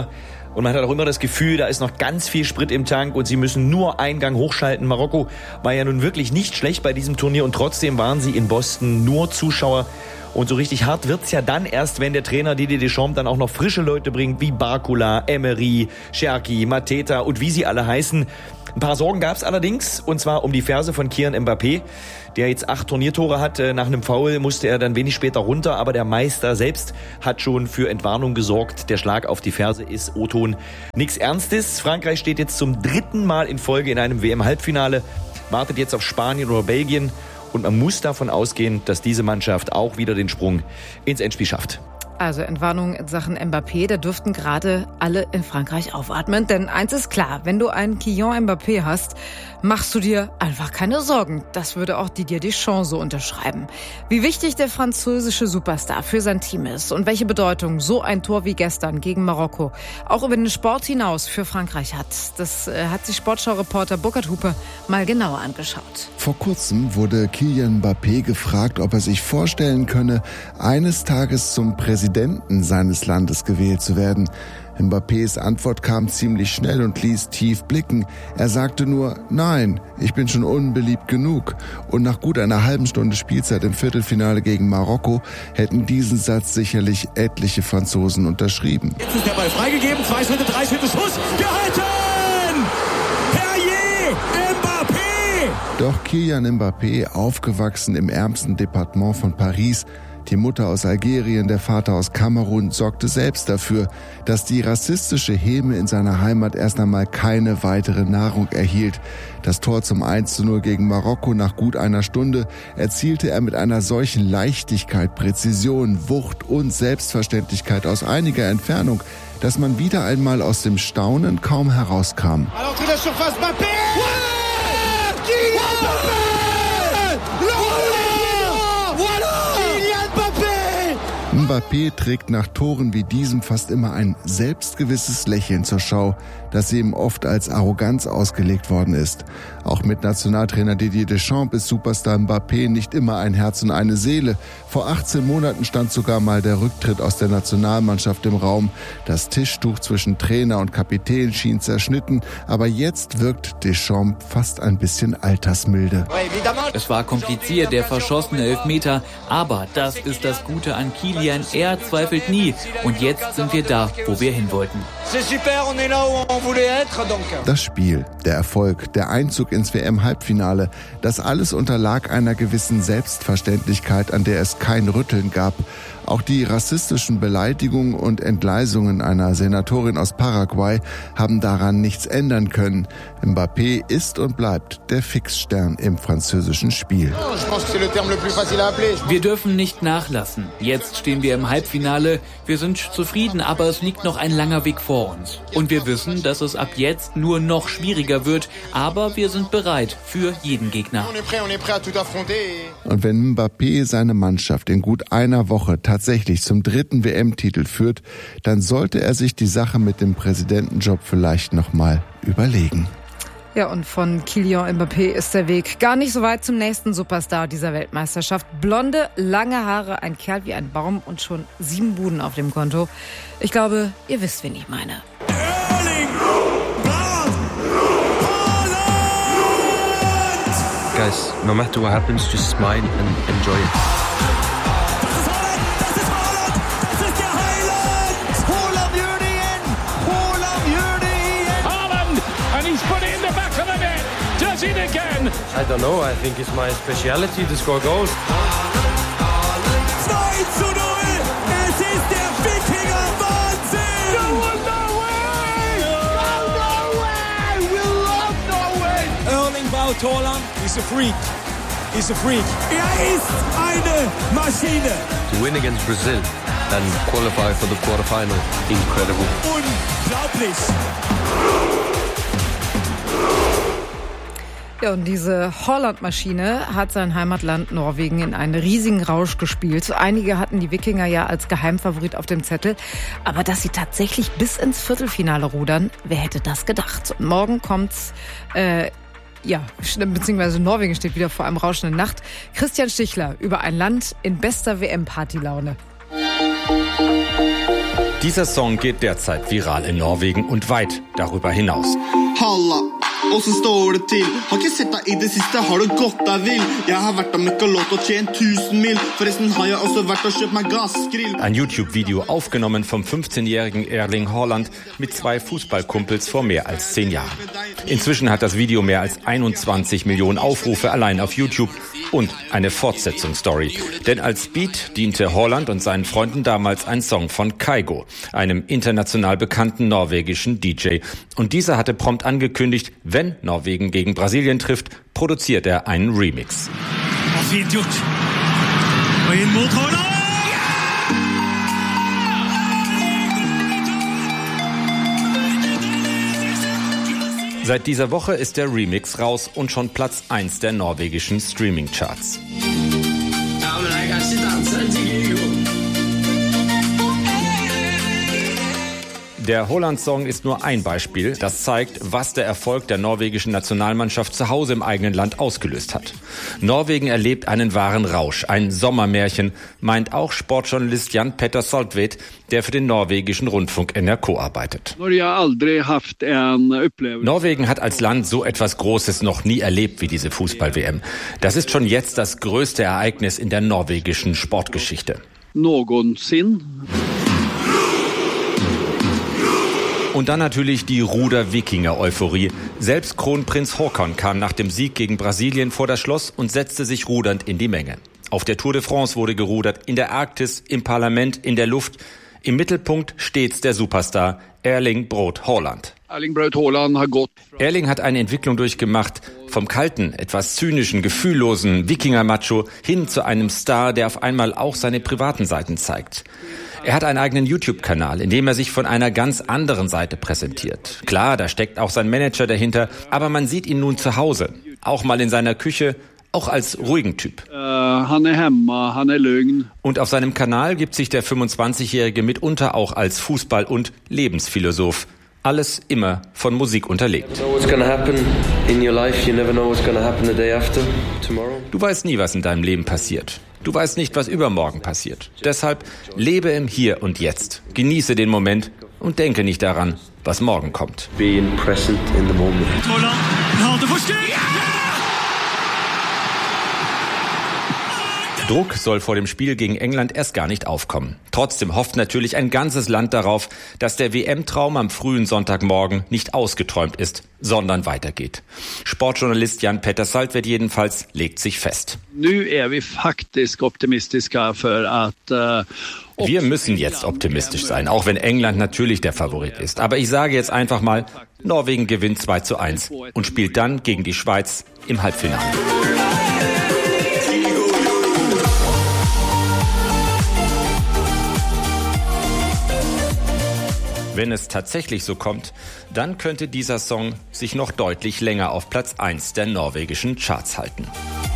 Und man hat auch immer das Gefühl, da ist noch ganz viel Sprit im Tank und sie müssen nur einen Gang hochschalten. Marokko war ja nun wirklich nicht schlecht bei diesem Turnier und trotzdem waren sie in Boston nur Zuschauer. Und so richtig hart wird's ja dann erst, wenn der Trainer Didier Deschamps dann auch noch frische Leute bringt, wie Barcola, Emery, Cherki, Mateta und wie sie alle heißen. Ein paar Sorgen gab's allerdings, und zwar um die Ferse von Kylian Mbappé, der jetzt acht Turniertore hat. Nach einem Foul musste er dann wenig später runter, aber der Meister selbst hat schon für Entwarnung gesorgt. Der Schlag auf die Ferse ist O-Ton nichts Ernstes. Frankreich steht jetzt zum dritten Mal in Folge in einem W M-Halbfinale, wartet jetzt auf Spanien oder Belgien. Und man muss davon ausgehen, dass diese Mannschaft auch wieder den Sprung ins Endspiel schafft. Also Entwarnung in Sachen Mbappé, da dürften gerade alle in Frankreich aufatmen. Denn eins ist klar, wenn du einen Kylian Mbappé hast, machst du dir einfach keine Sorgen. Das würde auch Didier Deschamps so unterschreiben. Wie wichtig der französische Superstar für sein Team ist und welche Bedeutung so ein Tor wie gestern gegen Marokko auch über den Sport hinaus für Frankreich hat, das äh, hat sich Sportschau-Reporter Burkhard Hupe mal genauer angeschaut. Vor kurzem wurde Kylian Mbappé gefragt, ob er sich vorstellen könne, eines Tages zum Präsidenten seines Landes gewählt zu werden. Mbappés Antwort kam ziemlich schnell und ließ tief blicken. Er sagte nur, nein, ich bin schon unbeliebt genug. Und nach gut einer halben Stunde Spielzeit im Viertelfinale gegen Marokko hätten diesen Satz sicherlich etliche Franzosen unterschrieben. Jetzt ist der Ball freigegeben, zwei Schritte, drei Schritte, Schuss, gehalten! Herrje, Mbappé! Doch Kylian Mbappé, aufgewachsen im ärmsten Departement von Paris, die Mutter aus Algerien, der Vater aus Kamerun, sorgte selbst dafür, dass die rassistische Häme in seiner Heimat erst einmal keine weitere Nahrung erhielt. Das Tor zum eins zu null gegen Marokko nach gut einer Stunde erzielte er mit einer solchen Leichtigkeit, Präzision, Wucht und Selbstverständlichkeit aus einiger Entfernung, dass man wieder einmal aus dem Staunen kaum herauskam. Mbappé trägt nach Toren wie diesem fast immer ein selbstgewisses Lächeln zur Schau, das ihm oft als Arroganz ausgelegt worden ist. Auch mit Nationaltrainer Didier Deschamps ist Superstar Mbappé nicht immer ein Herz und eine Seele. Vor achtzehn Monaten stand sogar mal der Rücktritt aus der Nationalmannschaft im Raum. Das Tischtuch zwischen Trainer und Kapitän schien zerschnitten, aber jetzt wirkt Deschamps fast ein bisschen altersmilde. Es war kompliziert, der verschossene Elfmeter, aber das ist das Gute an Kylian, er zweifelt nie. Und jetzt sind wir da, wo wir hin wollten. Das Spiel, der Erfolg, der Einzug ins W M-Halbfinale, das alles unterlag einer gewissen Selbstverständlichkeit, an der es kein Rütteln gab. Auch die rassistischen Beleidigungen und Entgleisungen einer Senatorin aus Paraguay haben daran nichts ändern können. Mbappé ist und bleibt der Fixstern im französischen Spiel. Wir dürfen nicht nachlassen. Jetzt stehen wir im Halbfinale. Wir sind zufrieden, aber es liegt noch ein langer Weg vor uns. Und wir wissen, dass es ab jetzt nur noch schwieriger wird. Aber wir sind bereit für jeden Gegner. Und wenn Mbappé seine Mannschaft in gut einer Woche tatsächlich zum dritten W M-Titel führt, dann sollte er sich die Sache mit dem Präsidentenjob vielleicht nochmal überlegen. Ja, und von Kylian Mbappé ist der Weg gar nicht so weit zum nächsten Superstar dieser Weltmeisterschaft. Blonde, lange Haare, ein Kerl wie ein Baum und schon sieben Buden auf dem Konto. Ich glaube, ihr wisst, wen ich meine. Erling Braut Haaland! Guys, no matter what happens, just smile and enjoy it. Again. I don't know, I think it's my speciality to score goals. zwei zu null! Es ist der Wikinger-Wahnsinn! No, no way! No, no way! We love Norway! Erling Braut Haaland is a freak. He's a freak. Er ist eine Maschine. To win against Brazil and qualify for the quarterfinal. Incredible. Unglaublich. Ja, und diese Haaland-Maschine hat sein Heimatland Norwegen in einen riesigen Rausch gespielt. Einige hatten die Wikinger ja als Geheimfavorit auf dem Zettel. Aber dass sie tatsächlich bis ins Viertelfinale rudern, wer hätte das gedacht? Und morgen kommt's, äh, ja, beziehungsweise Norwegen steht wieder vor einem rauschenden Nacht. Christian Stichler über ein Land in bester W M-Partylaune. Dieser Song geht derzeit viral in Norwegen und weit darüber hinaus. Halla, åssen står det til? Har ikke sett deg i det siste, har du gått deg vill? Jeg har vært og møkka låt og tjent tusen mil. Forresten har jeg også vært og kjøpt meg gassgrill. Ein YouTube-Video aufgenommen vom fünfzehnjährigen Erling Haaland mit zwei Fußballkumpels vor mehr als zehn Jahren. Inzwischen hat das Video mehr als einundzwanzig Millionen Aufrufe allein auf YouTube und eine Fortsetzungsstory. Denn als Beat diente Haaland und seinen Freunden damals ein Song von Kygo, einem international bekannten norwegischen D J. Und dieser hatte prompt angekündigt, wenn Norwegen gegen Brasilien trifft, produziert er einen Remix. Fint gjort. Og inn mot Haaland! Seit dieser Woche ist der Remix raus und schon Platz eins der norwegischen Streaming-Charts. Der Haaland-Song ist nur ein Beispiel, das zeigt, was der Erfolg der norwegischen Nationalmannschaft zu Hause im eigenen Land ausgelöst hat. Norwegen erlebt einen wahren Rausch, ein Sommermärchen, meint auch Sportjournalist Jan Petter Saltvedt, der für den norwegischen Rundfunk N R K arbeitet. Norwegen hat als Land so etwas Großes noch nie erlebt wie diese Fußball-W M. Das ist schon jetzt das größte Ereignis in der norwegischen Sportgeschichte. Und dann natürlich die Ruder-Wikinger-Euphorie. Selbst Kronprinz Haakon kam nach dem Sieg gegen Brasilien vor das Schloss und setzte sich rudernd in die Menge. Auf der Tour de France wurde gerudert, in der Arktis, im Parlament, in der Luft. Im Mittelpunkt stets der Superstar Erling Braut Haaland. Erling hat eine Entwicklung durchgemacht, vom kalten, etwas zynischen, gefühllosen Wikinger-Macho hin zu einem Star, der auf einmal auch seine privaten Seiten zeigt. Er hat einen eigenen YouTube-Kanal, in dem er sich von einer ganz anderen Seite präsentiert. Klar, da steckt auch sein Manager dahinter, aber man sieht ihn nun zu Hause, auch mal in seiner Küche, auch als ruhigen Typ. Und auf seinem Kanal gibt sich der fünfundzwanzigjährige mitunter auch als Fußball- und Lebensphilosoph. Alles immer von Musik unterlegt. Du weißt nie, was in deinem Leben passiert. Du weißt nicht, was übermorgen passiert. Deshalb lebe im Hier und Jetzt. Genieße den Moment und denke nicht daran, was morgen kommt. Being present in the moment. Druck soll vor dem Spiel gegen England erst gar nicht aufkommen. Trotzdem hofft natürlich ein ganzes Land darauf, dass der W M-Traum am frühen Sonntagmorgen nicht ausgeträumt ist, sondern weitergeht. Sportjournalist Jan Petter Saltvedt jedenfalls legt sich fest. Wir müssen jetzt optimistisch sein, auch wenn England natürlich der Favorit ist. Aber ich sage jetzt einfach mal, Norwegen gewinnt zwei zu eins und spielt dann gegen die Schweiz im Halbfinale. Wenn es tatsächlich so kommt, dann könnte dieser Song sich noch deutlich länger auf Platz eins der norwegischen Charts halten.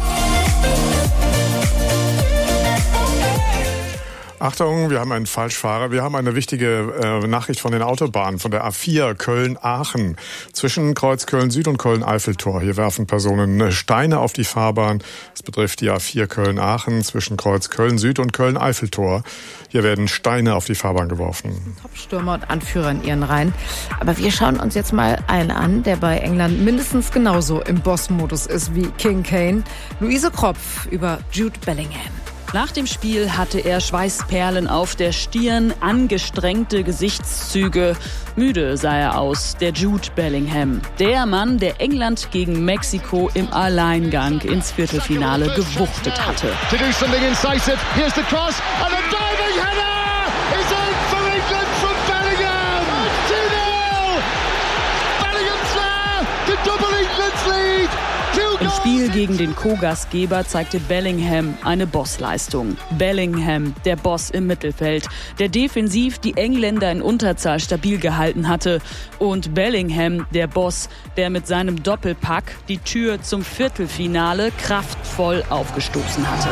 Achtung, wir haben einen Falschfahrer. Wir haben eine wichtige äh, Nachricht von den Autobahnen, von der A vier Köln-Aachen. Zwischen Kreuz Köln-Süd und Köln-Eiffeltor. Hier werfen Personen Steine auf die Fahrbahn. Das betrifft die A vier Köln-Aachen zwischen Kreuz Köln-Süd und Köln-Eiffeltor. Hier werden Steine auf die Fahrbahn geworfen. Topstürmer und Anführer in ihren Reihen. Aber wir schauen uns jetzt mal einen an, der bei England mindestens genauso im Boss-Modus ist wie King Kane. Luise Kropf über Jude Bellingham. Nach dem Spiel hatte er Schweißperlen auf der Stirn, angestrengte Gesichtszüge. Müde sah er aus, der Jude Bellingham. Der Mann, der England gegen Mexiko im Alleingang ins Viertelfinale gewuchtet hatte. To do something incisive. Here's the cross and a diving header is in for England from Bellingham. two nil. Bellingham's there to double England's lead. Im Spiel gegen den Co-Gastgeber zeigte Bellingham eine Bossleistung. Bellingham, der Boss im Mittelfeld, der defensiv die Engländer in Unterzahl stabil gehalten hatte. Und Bellingham, der Boss, der mit seinem Doppelpack die Tür zum Viertelfinale kraftvoll aufgestoßen hatte.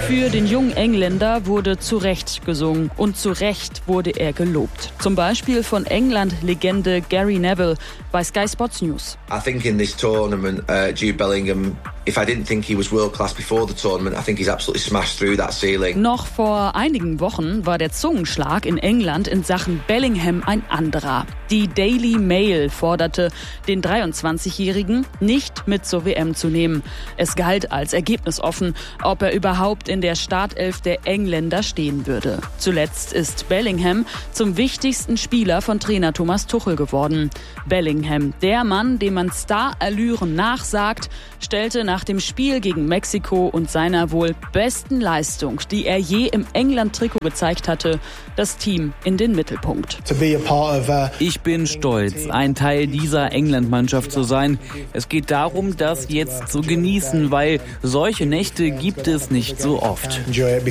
Für den jungen Engländer wurde zu Recht gesungen und zu Recht wurde er gelobt. Zum Beispiel von England-Legende Gary Neville bei Sky Sports News. I think in this tournament, uh, Jude Bellingham, if I didn't think he was world class before the tournament, I think he's absolutely smashed through that ceiling. Noch vor einigen Wochen war der Zungenschlag in England in Sachen Bellingham ein anderer. Die Daily Mail forderte, den dreiundzwanzigjährigen nicht mit zur W M zu nehmen. Es galt als ergebnisoffen, ob er überhaupt in der Startelf der Engländer stehen würde. Zuletzt ist Bellingham zum wichtigsten Spieler von Trainer Thomas Tuchel geworden. Bellingham, der Mann, dem man Star-Allüren nachsagt, stellte nach dem Spiel gegen Mexiko und seiner wohl besten Leistung, die er je im England-Trikot gezeigt hatte, das Team in den Mittelpunkt. Ich bin stolz, ein Teil dieser England-Mannschaft zu sein. Es geht darum, das jetzt zu genießen, weil solche Nächte gibt es nicht so oft.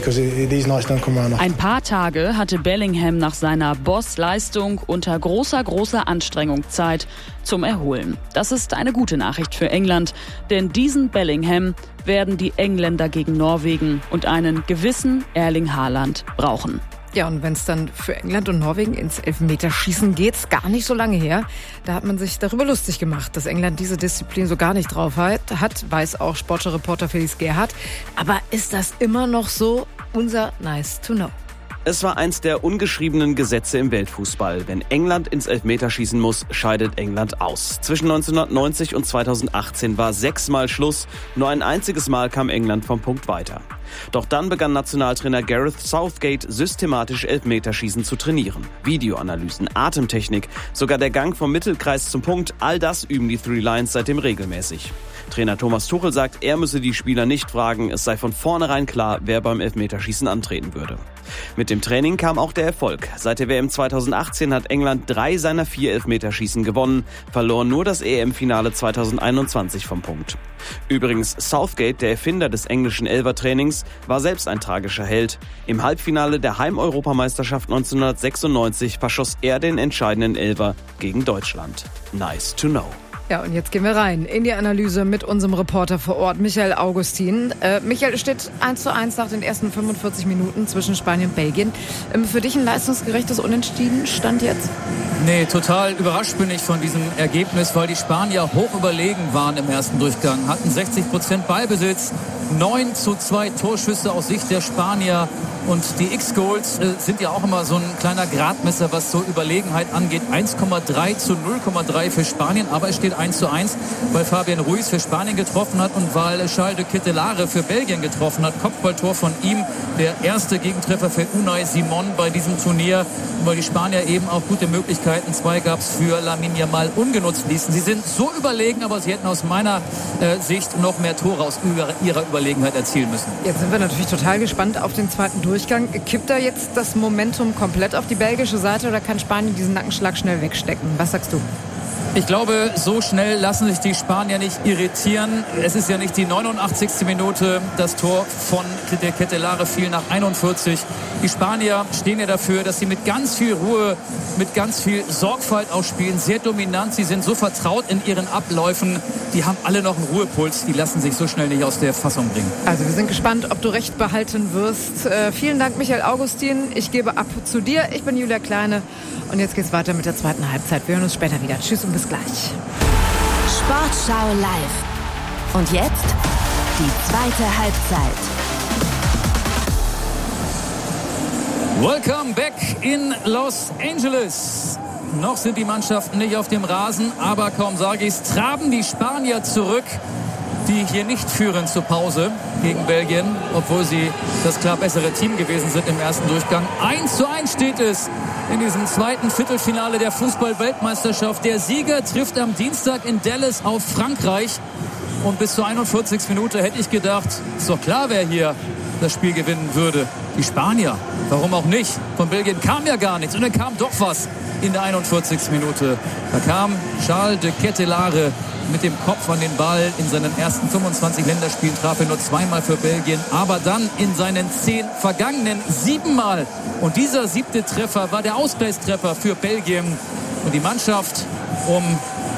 Ein paar Tage hatte Bellingham nach seiner Boss-Leistung unter großer, großer Anstrengung Zeit zum Erholen. Das ist eine gute Nachricht für England, denn diesen Bellingham werden die Engländer gegen Norwegen und einen gewissen Erling Haaland brauchen. Ja, und wenn es dann für England und Norwegen ins Elfmeterschießen geht, gar nicht so lange her, da hat man sich darüber lustig gemacht, dass England diese Disziplin so gar nicht drauf hat, hat weiß auch Sportreporter Felix Gerhardt. Aber ist das immer noch so unser Nice to Know? Es war eins der ungeschriebenen Gesetze im Weltfußball. Wenn England ins Elfmeterschießen muss, scheidet England aus. Zwischen neunzehnhundertneunzig und zweitausendachtzehn war sechsmal Schluss. Nur ein einziges Mal kam England vom Punkt weiter. Doch dann begann Nationaltrainer Gareth Southgate systematisch Elfmeterschießen zu trainieren. Videoanalysen, Atemtechnik, sogar der Gang vom Mittelkreis zum Punkt, all das üben die Three Lions seitdem regelmäßig. Trainer Thomas Tuchel sagt, er müsse die Spieler nicht fragen, es sei von vornherein klar, wer beim Elfmeterschießen antreten würde. Mit dem Training kam auch der Erfolg. Seit der W M zweitausendachtzehn hat England drei seiner vier Elfmeterschießen gewonnen, verlor nur das E M-Finale zweitausendeinundzwanzig vom Punkt. Übrigens, Southgate, der Erfinder des englischen Elfertrainings, war selbst ein tragischer Held. Im Halbfinale der Heim-Europameisterschaft neunzehnhundertsechsundneunzig verschoss er den entscheidenden Elfer gegen Deutschland. Nice to know. Ja, und jetzt gehen wir rein in die Analyse mit unserem Reporter vor Ort, Michael Augustin. Äh, Michael, es steht eins zu eins nach den ersten fünfundvierzig Minuten zwischen Spanien und Belgien. Ähm, für dich ein leistungsgerechtes Unentschieden stand jetzt? Nee, total überrascht bin ich von diesem Ergebnis, weil die Spanier hoch überlegen waren im ersten Durchgang, hatten sechzig Prozent Ballbesitz, neun zu zwei Torschüsse aus Sicht der Spanier. Und die X-Goals äh, sind ja auch immer so ein kleiner Gradmesser, was so Überlegenheit angeht. eins Komma drei zu null Komma drei für Spanien, aber es steht eins zu eins, weil Fabian Ruiz für Spanien getroffen hat und weil Charles de Ketelaere für Belgien getroffen hat. Kopfballtor von ihm, der erste Gegentreffer für Unai Simon bei diesem Turnier, weil die Spanier eben auch gute Möglichkeiten, zwei gab es für Lamine Yamal, ungenutzt ließen. Sie sind so überlegen, aber sie hätten aus meiner äh, Sicht noch mehr Tore aus ihrer Überlegenheit erzielen müssen. Jetzt sind wir natürlich total gespannt auf den zweiten Durchgang. Kippt da jetzt das Momentum komplett auf die belgische Seite oder kann Spanien diesen Nackenschlag schnell wegstecken? Was sagst du? Ich glaube, so schnell lassen sich die Spanier nicht irritieren. Es ist ja nicht die neunundachtzigste Minute. Das Tor von de Ketelaere fiel nach einundvierzig. Die Spanier stehen ja dafür, dass sie mit ganz viel Ruhe, mit ganz viel Sorgfalt auch spielen. Sehr dominant. Sie sind so vertraut in ihren Abläufen. Die haben alle noch einen Ruhepuls. Die lassen sich so schnell nicht aus der Fassung bringen. Also wir sind gespannt, ob du recht behalten wirst. Äh, vielen Dank, Michael Augustin. Ich gebe ab zu dir. Ich bin Julia Kleine. Und jetzt geht's weiter mit der zweiten Halbzeit. Wir hören uns später wieder. Tschüss und bis gleich. Sportschau live. Und jetzt die zweite Halbzeit. Welcome back in Los Angeles. Noch sind die Mannschaften nicht auf dem Rasen, aber kaum sage ich es, traben die Spanier zurück, die hier nicht führen zur Pause gegen Belgien, obwohl sie das klar bessere Team gewesen sind im ersten Durchgang. eins zu eins steht es in diesem zweiten Viertelfinale der Fußball-Weltmeisterschaft. Der Sieger trifft am Dienstag in Dallas auf Frankreich. Und bis zur einundvierzigsten Minute hätte ich gedacht, ist doch klar, wer hier das Spiel gewinnen würde. Die Spanier. Warum auch nicht? Von Belgien kam ja gar nichts. Und dann kam doch was in der einundvierzigsten Minute. Da kam Charles de Ketelaere mit dem Kopf an den Ball. In seinen ersten fünfundzwanzig Länderspielen traf er nur zweimal für Belgien, aber dann in seinen zehn vergangenen siebenmal. Und dieser siebte Treffer war der Ausgleichstreffer für Belgien. Und die Mannschaft um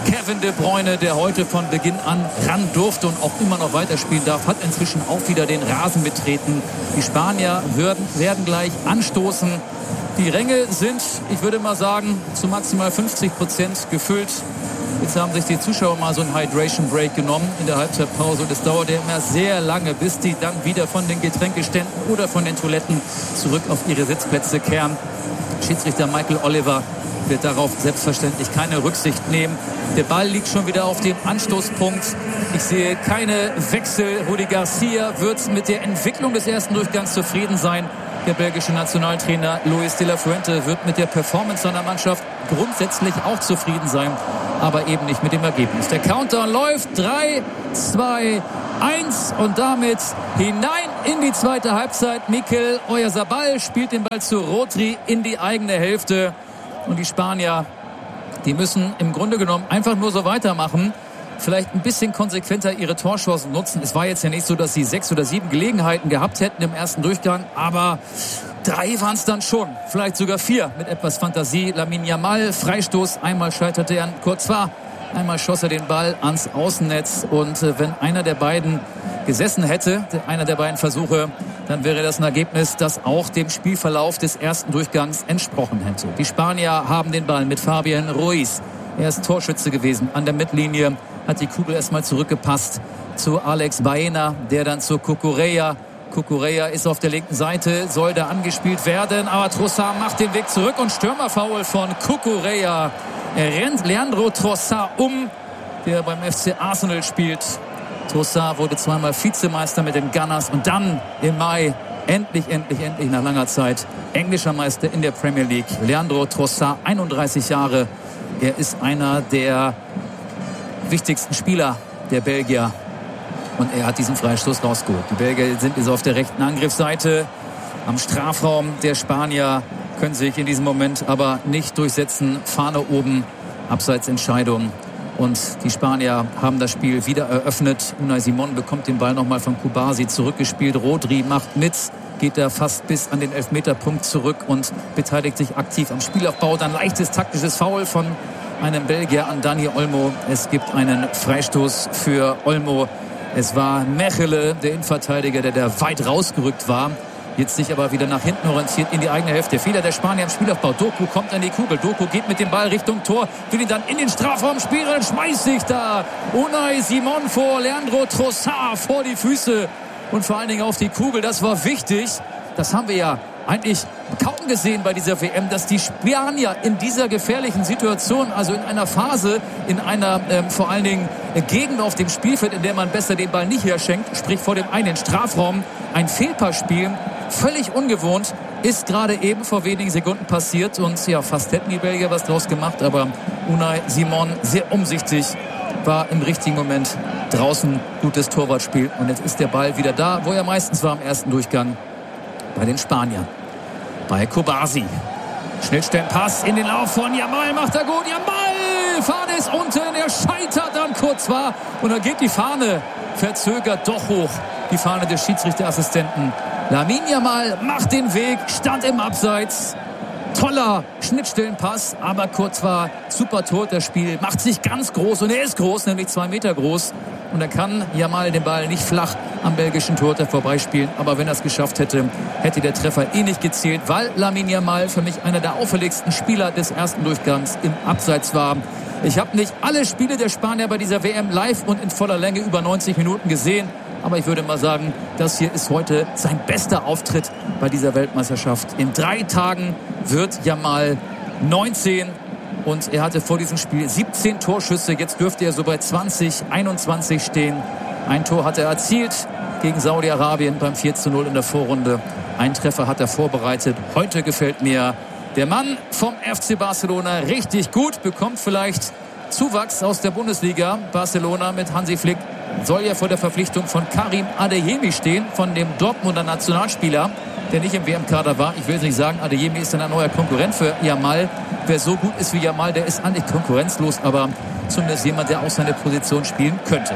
Kevin De Bruyne, der heute von Beginn an ran durfte und auch immer noch weiterspielen darf, hat inzwischen auch wieder den Rasen betreten. Die Spanier werden, werden gleich anstoßen. Die Ränge sind, ich würde mal sagen, zu maximal fünfzig Prozent gefüllt. Jetzt haben sich die Zuschauer mal so einen Hydration Break genommen in der Halbzeitpause. Und es dauert ja immer sehr lange, bis die dann wieder von den Getränkeständen oder von den Toiletten zurück auf ihre Sitzplätze kehren. Schiedsrichter Michael Oliver wird darauf selbstverständlich keine Rücksicht nehmen. Der Ball liegt schon wieder auf dem Anstoßpunkt. Ich sehe keine Wechsel. Rudi Garcia wird mit der Entwicklung des ersten Durchgangs zufrieden sein. Der belgische Nationaltrainer Luis de la Fuente wird mit der Performance seiner Mannschaft grundsätzlich auch zufrieden sein, aber eben nicht mit dem Ergebnis. Der Countdown läuft. drei, zwei, eins und damit hinein in die zweite Halbzeit. Mikel Oyarzabal spielt den Ball zu Rodri in die eigene Hälfte. Und die Spanier, die müssen im Grunde genommen einfach nur so weitermachen. Vielleicht ein bisschen konsequenter ihre Torchancen nutzen. Es war jetzt ja nicht so, dass sie sechs oder sieben Gelegenheiten gehabt hätten im ersten Durchgang, aber drei waren es dann schon. Vielleicht sogar vier mit etwas Fantasie. Lamine Yamal, Freistoß. Einmal scheiterte er an Courtois. Einmal schoss er den Ball ans Außennetz. Und äh, wenn einer der beiden gesessen hätte, einer der beiden Versuche, dann wäre das ein Ergebnis, das auch dem Spielverlauf des ersten Durchgangs entsprochen hätte. Die Spanier haben den Ball mit Fabian Ruiz. Er ist Torschütze gewesen an der Mittellinie, hat die Kugel erstmal zurückgepasst zu Alex Baena, der dann zu Cucurella. Cucurella ist auf der linken Seite, soll da angespielt werden, aber Trossard macht den Weg zurück und Stürmerfoul von Cucurella. Er rennt Leandro Trossard um, der beim F C Arsenal spielt. Trossard wurde zweimal Vizemeister mit den Gunners und dann im Mai endlich, endlich, endlich nach langer Zeit englischer Meister in der Premier League. Leandro Trossard, einunddreißig Jahre. Er ist einer der wichtigsten Spieler der Belgier. Und er hat diesen Freistoß rausgeholt. Die Belgier sind jetzt auf der rechten Angriffsseite. Am Strafraum der Spanier können sich in diesem Moment aber nicht durchsetzen. Fahne oben, Abseitsentscheidung. Und die Spanier haben das Spiel wieder eröffnet. Unai Simon bekommt den Ball nochmal von Kubasi zurückgespielt. Rodri macht mit, geht da fast bis an den Elfmeterpunkt zurück und beteiligt sich aktiv am Spielaufbau. Dann leichtes taktisches Foul von einem Belgier an Dani Olmo. Es gibt einen Freistoß für Olmo. Es war Mechele, der Innenverteidiger, der da weit rausgerückt war. Jetzt sich aber wieder nach hinten orientiert in die eigene Hälfte. Fehler der Spanier im Spielaufbau. Doku kommt an die Kugel. Doku geht mit dem Ball Richtung Tor. Will ihn dann in den Strafraum spielen. Dann schmeißt sich da Unai Simon vor Leandro Trossard vor die Füße. Und vor allen Dingen auf die Kugel. Das war wichtig. Das haben wir ja eigentlich kaum gesehen bei dieser W M, dass die Spanier in dieser gefährlichen Situation, also in einer Phase, in einer ähm, vor allen Dingen äh, Gegend auf dem Spielfeld, in der man besser den Ball nicht herschenkt, sprich vor dem einen Strafraum, ein Fehlpass spielen, völlig ungewohnt, ist gerade eben vor wenigen Sekunden passiert und ja, fast hätten die Belgier was draus gemacht, aber Unai Simon sehr umsichtig, war im richtigen Moment draußen, gutes Torwartspiel und jetzt ist der Ball wieder da, wo er meistens war im ersten Durchgang bei den Spaniern. Bei Kubasi. Schnittstellenpass in den Lauf von Yamal, macht er gut. Yamal, Fahne ist unten, er scheitert dann kurz war und dann geht die Fahne verzögert doch hoch. Die Fahne des Schiedsrichterassistenten. Lamine Yamal macht den Weg, stand im Abseits. Toller Schnittstellenpass, aber kurz war super tot das Spiel, macht sich ganz groß und er ist groß, nämlich zwei Meter groß und er kann Yamal den Ball nicht flach am belgischen Torhüter vorbeispielen, aber wenn er es geschafft hätte, hätte der Treffer eh nicht gezählt, weil Lamine Yamal für mich einer der auffälligsten Spieler des ersten Durchgangs im Abseits war. Ich habe nicht alle Spiele der Spanier bei dieser W M live und in voller Länge über neunzig Minuten gesehen. Aber ich würde mal sagen, das hier ist heute sein bester Auftritt bei dieser Weltmeisterschaft. In drei Tagen wird Yamal neunzehn und er hatte vor diesem Spiel siebzehn Torschüsse. Jetzt dürfte er so bei zwanzig, einundzwanzig stehen. Ein Tor hat er erzielt gegen Saudi-Arabien beim vier zu null in der Vorrunde. Ein Treffer hat er vorbereitet. Heute gefällt mir der Mann vom F C Barcelona richtig gut. Bekommt vielleicht Zuwachs aus der Bundesliga. Barcelona mit Hansi Flick soll ja vor der Verpflichtung von Karim Adeyemi stehen, von dem Dortmunder Nationalspieler, der nicht im W M-Kader war. Ich will nicht sagen, Adeyemi ist dann ein neuer Konkurrent für Yamal. Wer so gut ist wie Yamal, der ist eigentlich konkurrenzlos, aber zumindest jemand, der auch seine Position spielen könnte.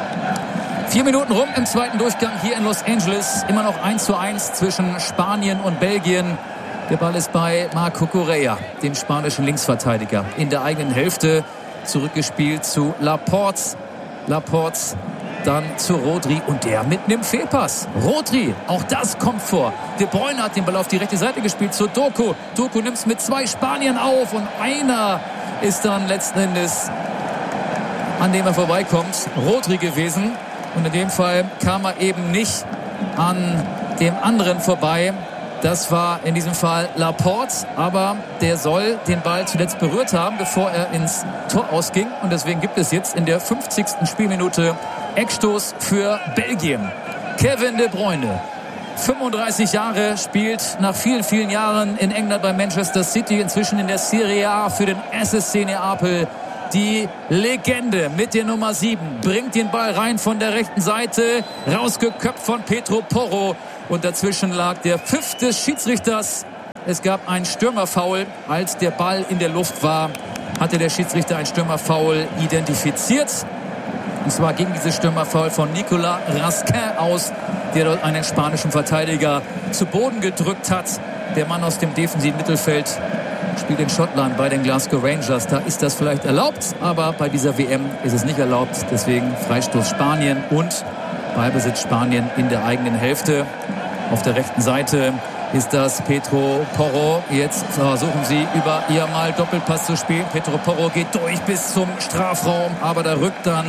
Vier Minuten rum im zweiten Durchgang hier in Los Angeles. Immer noch eins zu eins zwischen Spanien und Belgien. Der Ball ist bei Marc Cucurella, dem spanischen Linksverteidiger, in der eigenen Hälfte. zurückgespielt zu Laporte. Laporte dann zu Rodri und der mit einem Fehlpass. Rodri, auch das kommt vor. De Bruyne hat den Ball auf die rechte Seite gespielt zu Doku. Doku nimmt es mit zwei Spaniern auf und einer ist dann letzten Endes, an dem er vorbeikommt, Rodri gewesen. Und in dem Fall kam er eben nicht an dem anderen vorbei. Das war in diesem Fall Laporte, aber der soll den Ball zuletzt berührt haben, bevor er ins Tor ausging. Und deswegen gibt es jetzt in der fünfzigsten Spielminute Eckstoß für Belgien. Kevin De Bruyne, fünfunddreißig Jahre, spielt nach vielen, vielen Jahren in England bei Manchester City, inzwischen in der Serie A für den S S C Neapel. Die Legende mit der Nummer sieben bringt den Ball rein von der rechten Seite, rausgeköpft von Pedro Porro. Und dazwischen lag der Pfiff des Schiedsrichters. Es gab ein Stürmerfoul. Als der Ball in der Luft war, hatte der Schiedsrichter ein Stürmerfoul identifiziert. Und zwar ging dieses Stürmerfoul von Nicolas Raskin aus, der dort einen spanischen Verteidiger zu Boden gedrückt hat. Der Mann aus dem defensiven Mittelfeld spielt in Schottland bei den Glasgow Rangers. Da ist das vielleicht erlaubt, aber bei dieser W M ist es nicht erlaubt. Deswegen Freistoß Spanien und Ballbesitz Spanien in der eigenen Hälfte. Auf der rechten Seite ist das Pedro Porro. Jetzt versuchen sie über Yamal Doppelpass zu spielen. Pedro Porro geht durch bis zum Strafraum, aber da rückt dann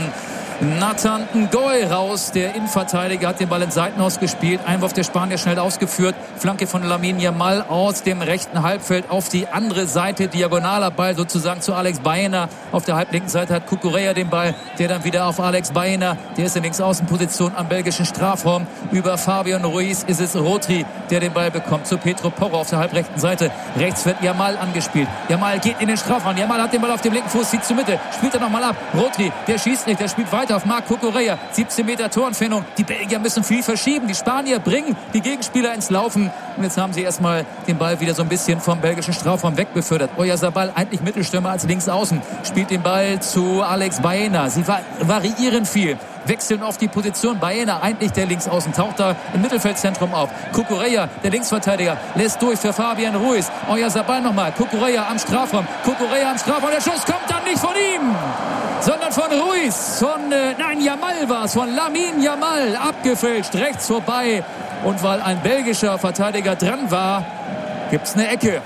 Nathan Ngoy raus. Der Innenverteidiger hat den Ball ins Seitenhaus gespielt. Einwurf der Spanier schnell ausgeführt. Flanke von Lamine Yamal aus dem rechten Halbfeld auf die andere Seite. Diagonaler Ball sozusagen zu Alex Baena. Auf der halblinken Seite hat Cucurella den Ball, der dann wieder auf Alex Baena. Der ist in Linksaußenposition am belgischen Strafraum. Über Fabian Ruiz ist es Rodri, der den Ball bekommt zu Pedro Porro auf der halbrechten Seite. Rechts wird Yamal angespielt. Yamal geht in den Strafraum. Yamal hat den Ball auf dem linken Fuß, zieht zur Mitte, spielt er nochmal ab. Rodri, der schießt nicht, der spielt weiter auf Marc Cucurella. siebzehn Meter Torentfernung. Die Belgier müssen viel verschieben. Die Spanier bringen die Gegenspieler ins Laufen. Und jetzt haben sie erstmal den Ball wieder so ein bisschen vom belgischen Strafraum wegbefördert. Oyarzabal, eigentlich Mittelstürmer als Linksaußen, spielt den Ball zu Alex Baena. Sie variieren viel, wechseln auf die Position. Baena, eigentlich der Linksaußen, taucht da im Mittelfeldzentrum auf. Cucurella, der Linksverteidiger, lässt durch für Fabian Ruiz. Oyarzabal nochmal. Cucurella am Strafraum. Cucurella am Strafraum. Der Schuss kommt dann nicht von ihm, sondern von Ruiz. Von, äh, nein, Yamal war es. Von Lamine Yamal. Abgefälscht, rechts vorbei. Und weil ein belgischer Verteidiger dran war, gibt es eine Ecke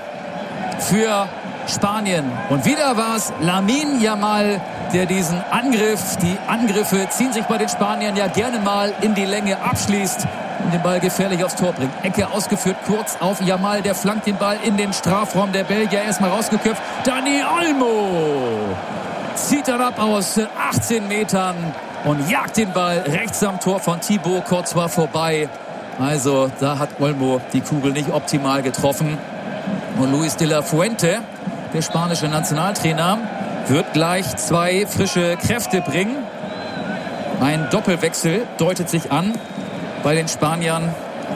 für Spanien. Und wieder war es Lamine Yamal, der diesen Angriff, die Angriffe ziehen sich bei den Spaniern ja gerne mal in die Länge, abschließt und den Ball gefährlich aufs Tor bringt. Ecke ausgeführt, kurz auf Yamal, der flankt den Ball in den Strafraum der Belgier, erstmal rausgeköpft. Dani Olmo zieht dann ab aus achtzehn Metern und jagt den Ball rechts am Tor von Thibaut Courtois vorbei. Also da hat Olmo die Kugel nicht optimal getroffen. Und Luis de la Fuente, der spanische Nationaltrainer, wird gleich zwei frische Kräfte bringen. Ein Doppelwechsel deutet sich an bei den Spaniern.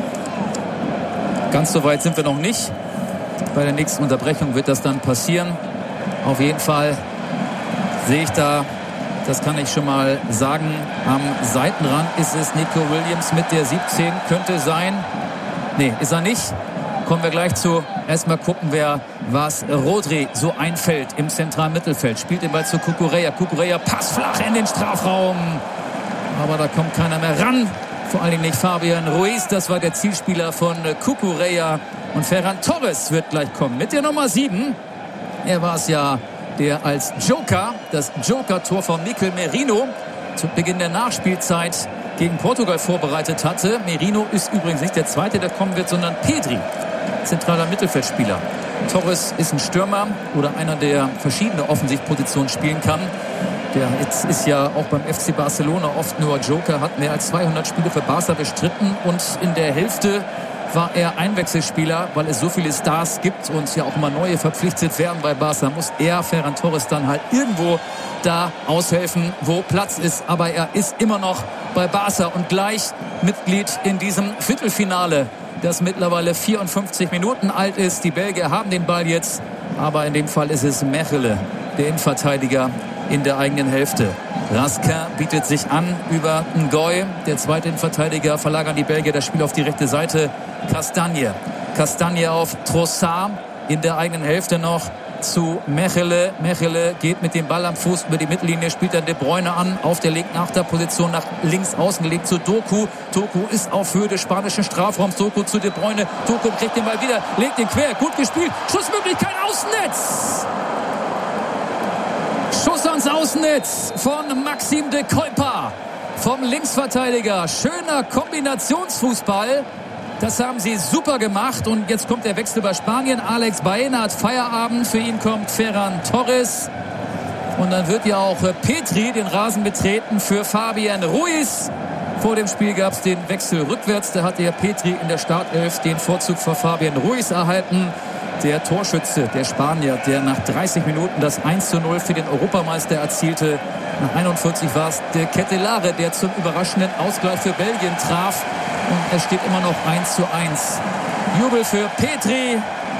Ganz so weit sind wir noch nicht. Bei der nächsten Unterbrechung wird das dann passieren. Auf jeden Fall sehe ich da, das kann ich schon mal sagen, am Seitenrand ist es Nico Williams mit der siebzehn, könnte sein. Nee, ist er nicht. Kommen wir gleich zu. Erstmal gucken wir, was Rodri so einfällt im zentralen Mittelfeld. Spielt den Ball zu Cucurella. Cucurella passt flach in den Strafraum. Aber da kommt keiner mehr ran. Vor allen Dingen nicht Fabian Ruiz. Das war der Zielspieler von Cucurella. Und Ferran Torres wird gleich kommen mit der Nummer sieben. Er war es ja, der als Joker, das Joker-Tor von Mikel Merino zu Beginn der Nachspielzeit gegen Portugal vorbereitet hatte. Merino ist übrigens nicht der Zweite, der kommen wird, sondern Pedri, zentraler Mittelfeldspieler. Torres ist ein Stürmer oder einer, der verschiedene Offensivpositionen spielen kann. Der jetzt ist ja auch beim F C Barcelona oft nur Joker, hat mehr als zweihundert Spiele für Barca bestritten und in der Hälfte war er Einwechselspieler, weil es so viele Stars gibt und ja auch immer neue verpflichtet werden bei Barca, muss er, Ferran Torres, dann halt irgendwo da aushelfen, wo Platz ist. Aber er ist immer noch bei Barca und gleich Mitglied in diesem Viertelfinale, das mittlerweile vierundfünfzig Minuten alt ist. Die Belgier haben den Ball jetzt, aber in dem Fall ist es Mechelen, der Innenverteidiger in der eigenen Hälfte. Raskin bietet sich an über Ngoy, der zweite Innenverteidiger, verlagern die Belgier das Spiel auf die rechte Seite. Castagne. Castagne auf Trossard. in der eigenen Hälfte noch zu Mechele. Mechele geht mit dem Ball am Fuß über die Mittellinie, spielt dann De Bruyne an, auf der linken Achterposition nach links außen gelegt zu Doku. Doku ist auf Höhe des spanischen Strafraums. Doku zu De Bruyne. Doku kriegt den Ball wieder, legt ihn quer, gut gespielt. Schussmöglichkeit, Außennetz! Schuss ans Außennetz von Maxim de Kuyper vom Linksverteidiger. Schöner Kombinationsfußball. Das haben sie super gemacht und jetzt kommt der Wechsel bei Spanien. Alex Baena hat Feierabend, für ihn kommt Ferran Torres und dann wird ja auch Petri den Rasen betreten für Fabian Ruiz. Vor dem Spiel gab es den Wechsel rückwärts, da hatte ja Petri in der Startelf den Vorzug vor Fabian Ruiz erhalten. Der Torschütze, der Spanier, der nach dreißig Minuten das eins zu null für den Europameister erzielte. Nach einundvierzig war es der Ketelare, der zum überraschenden Ausgleich für Belgien traf. Und es steht immer noch eins zu eins. Jubel für Petri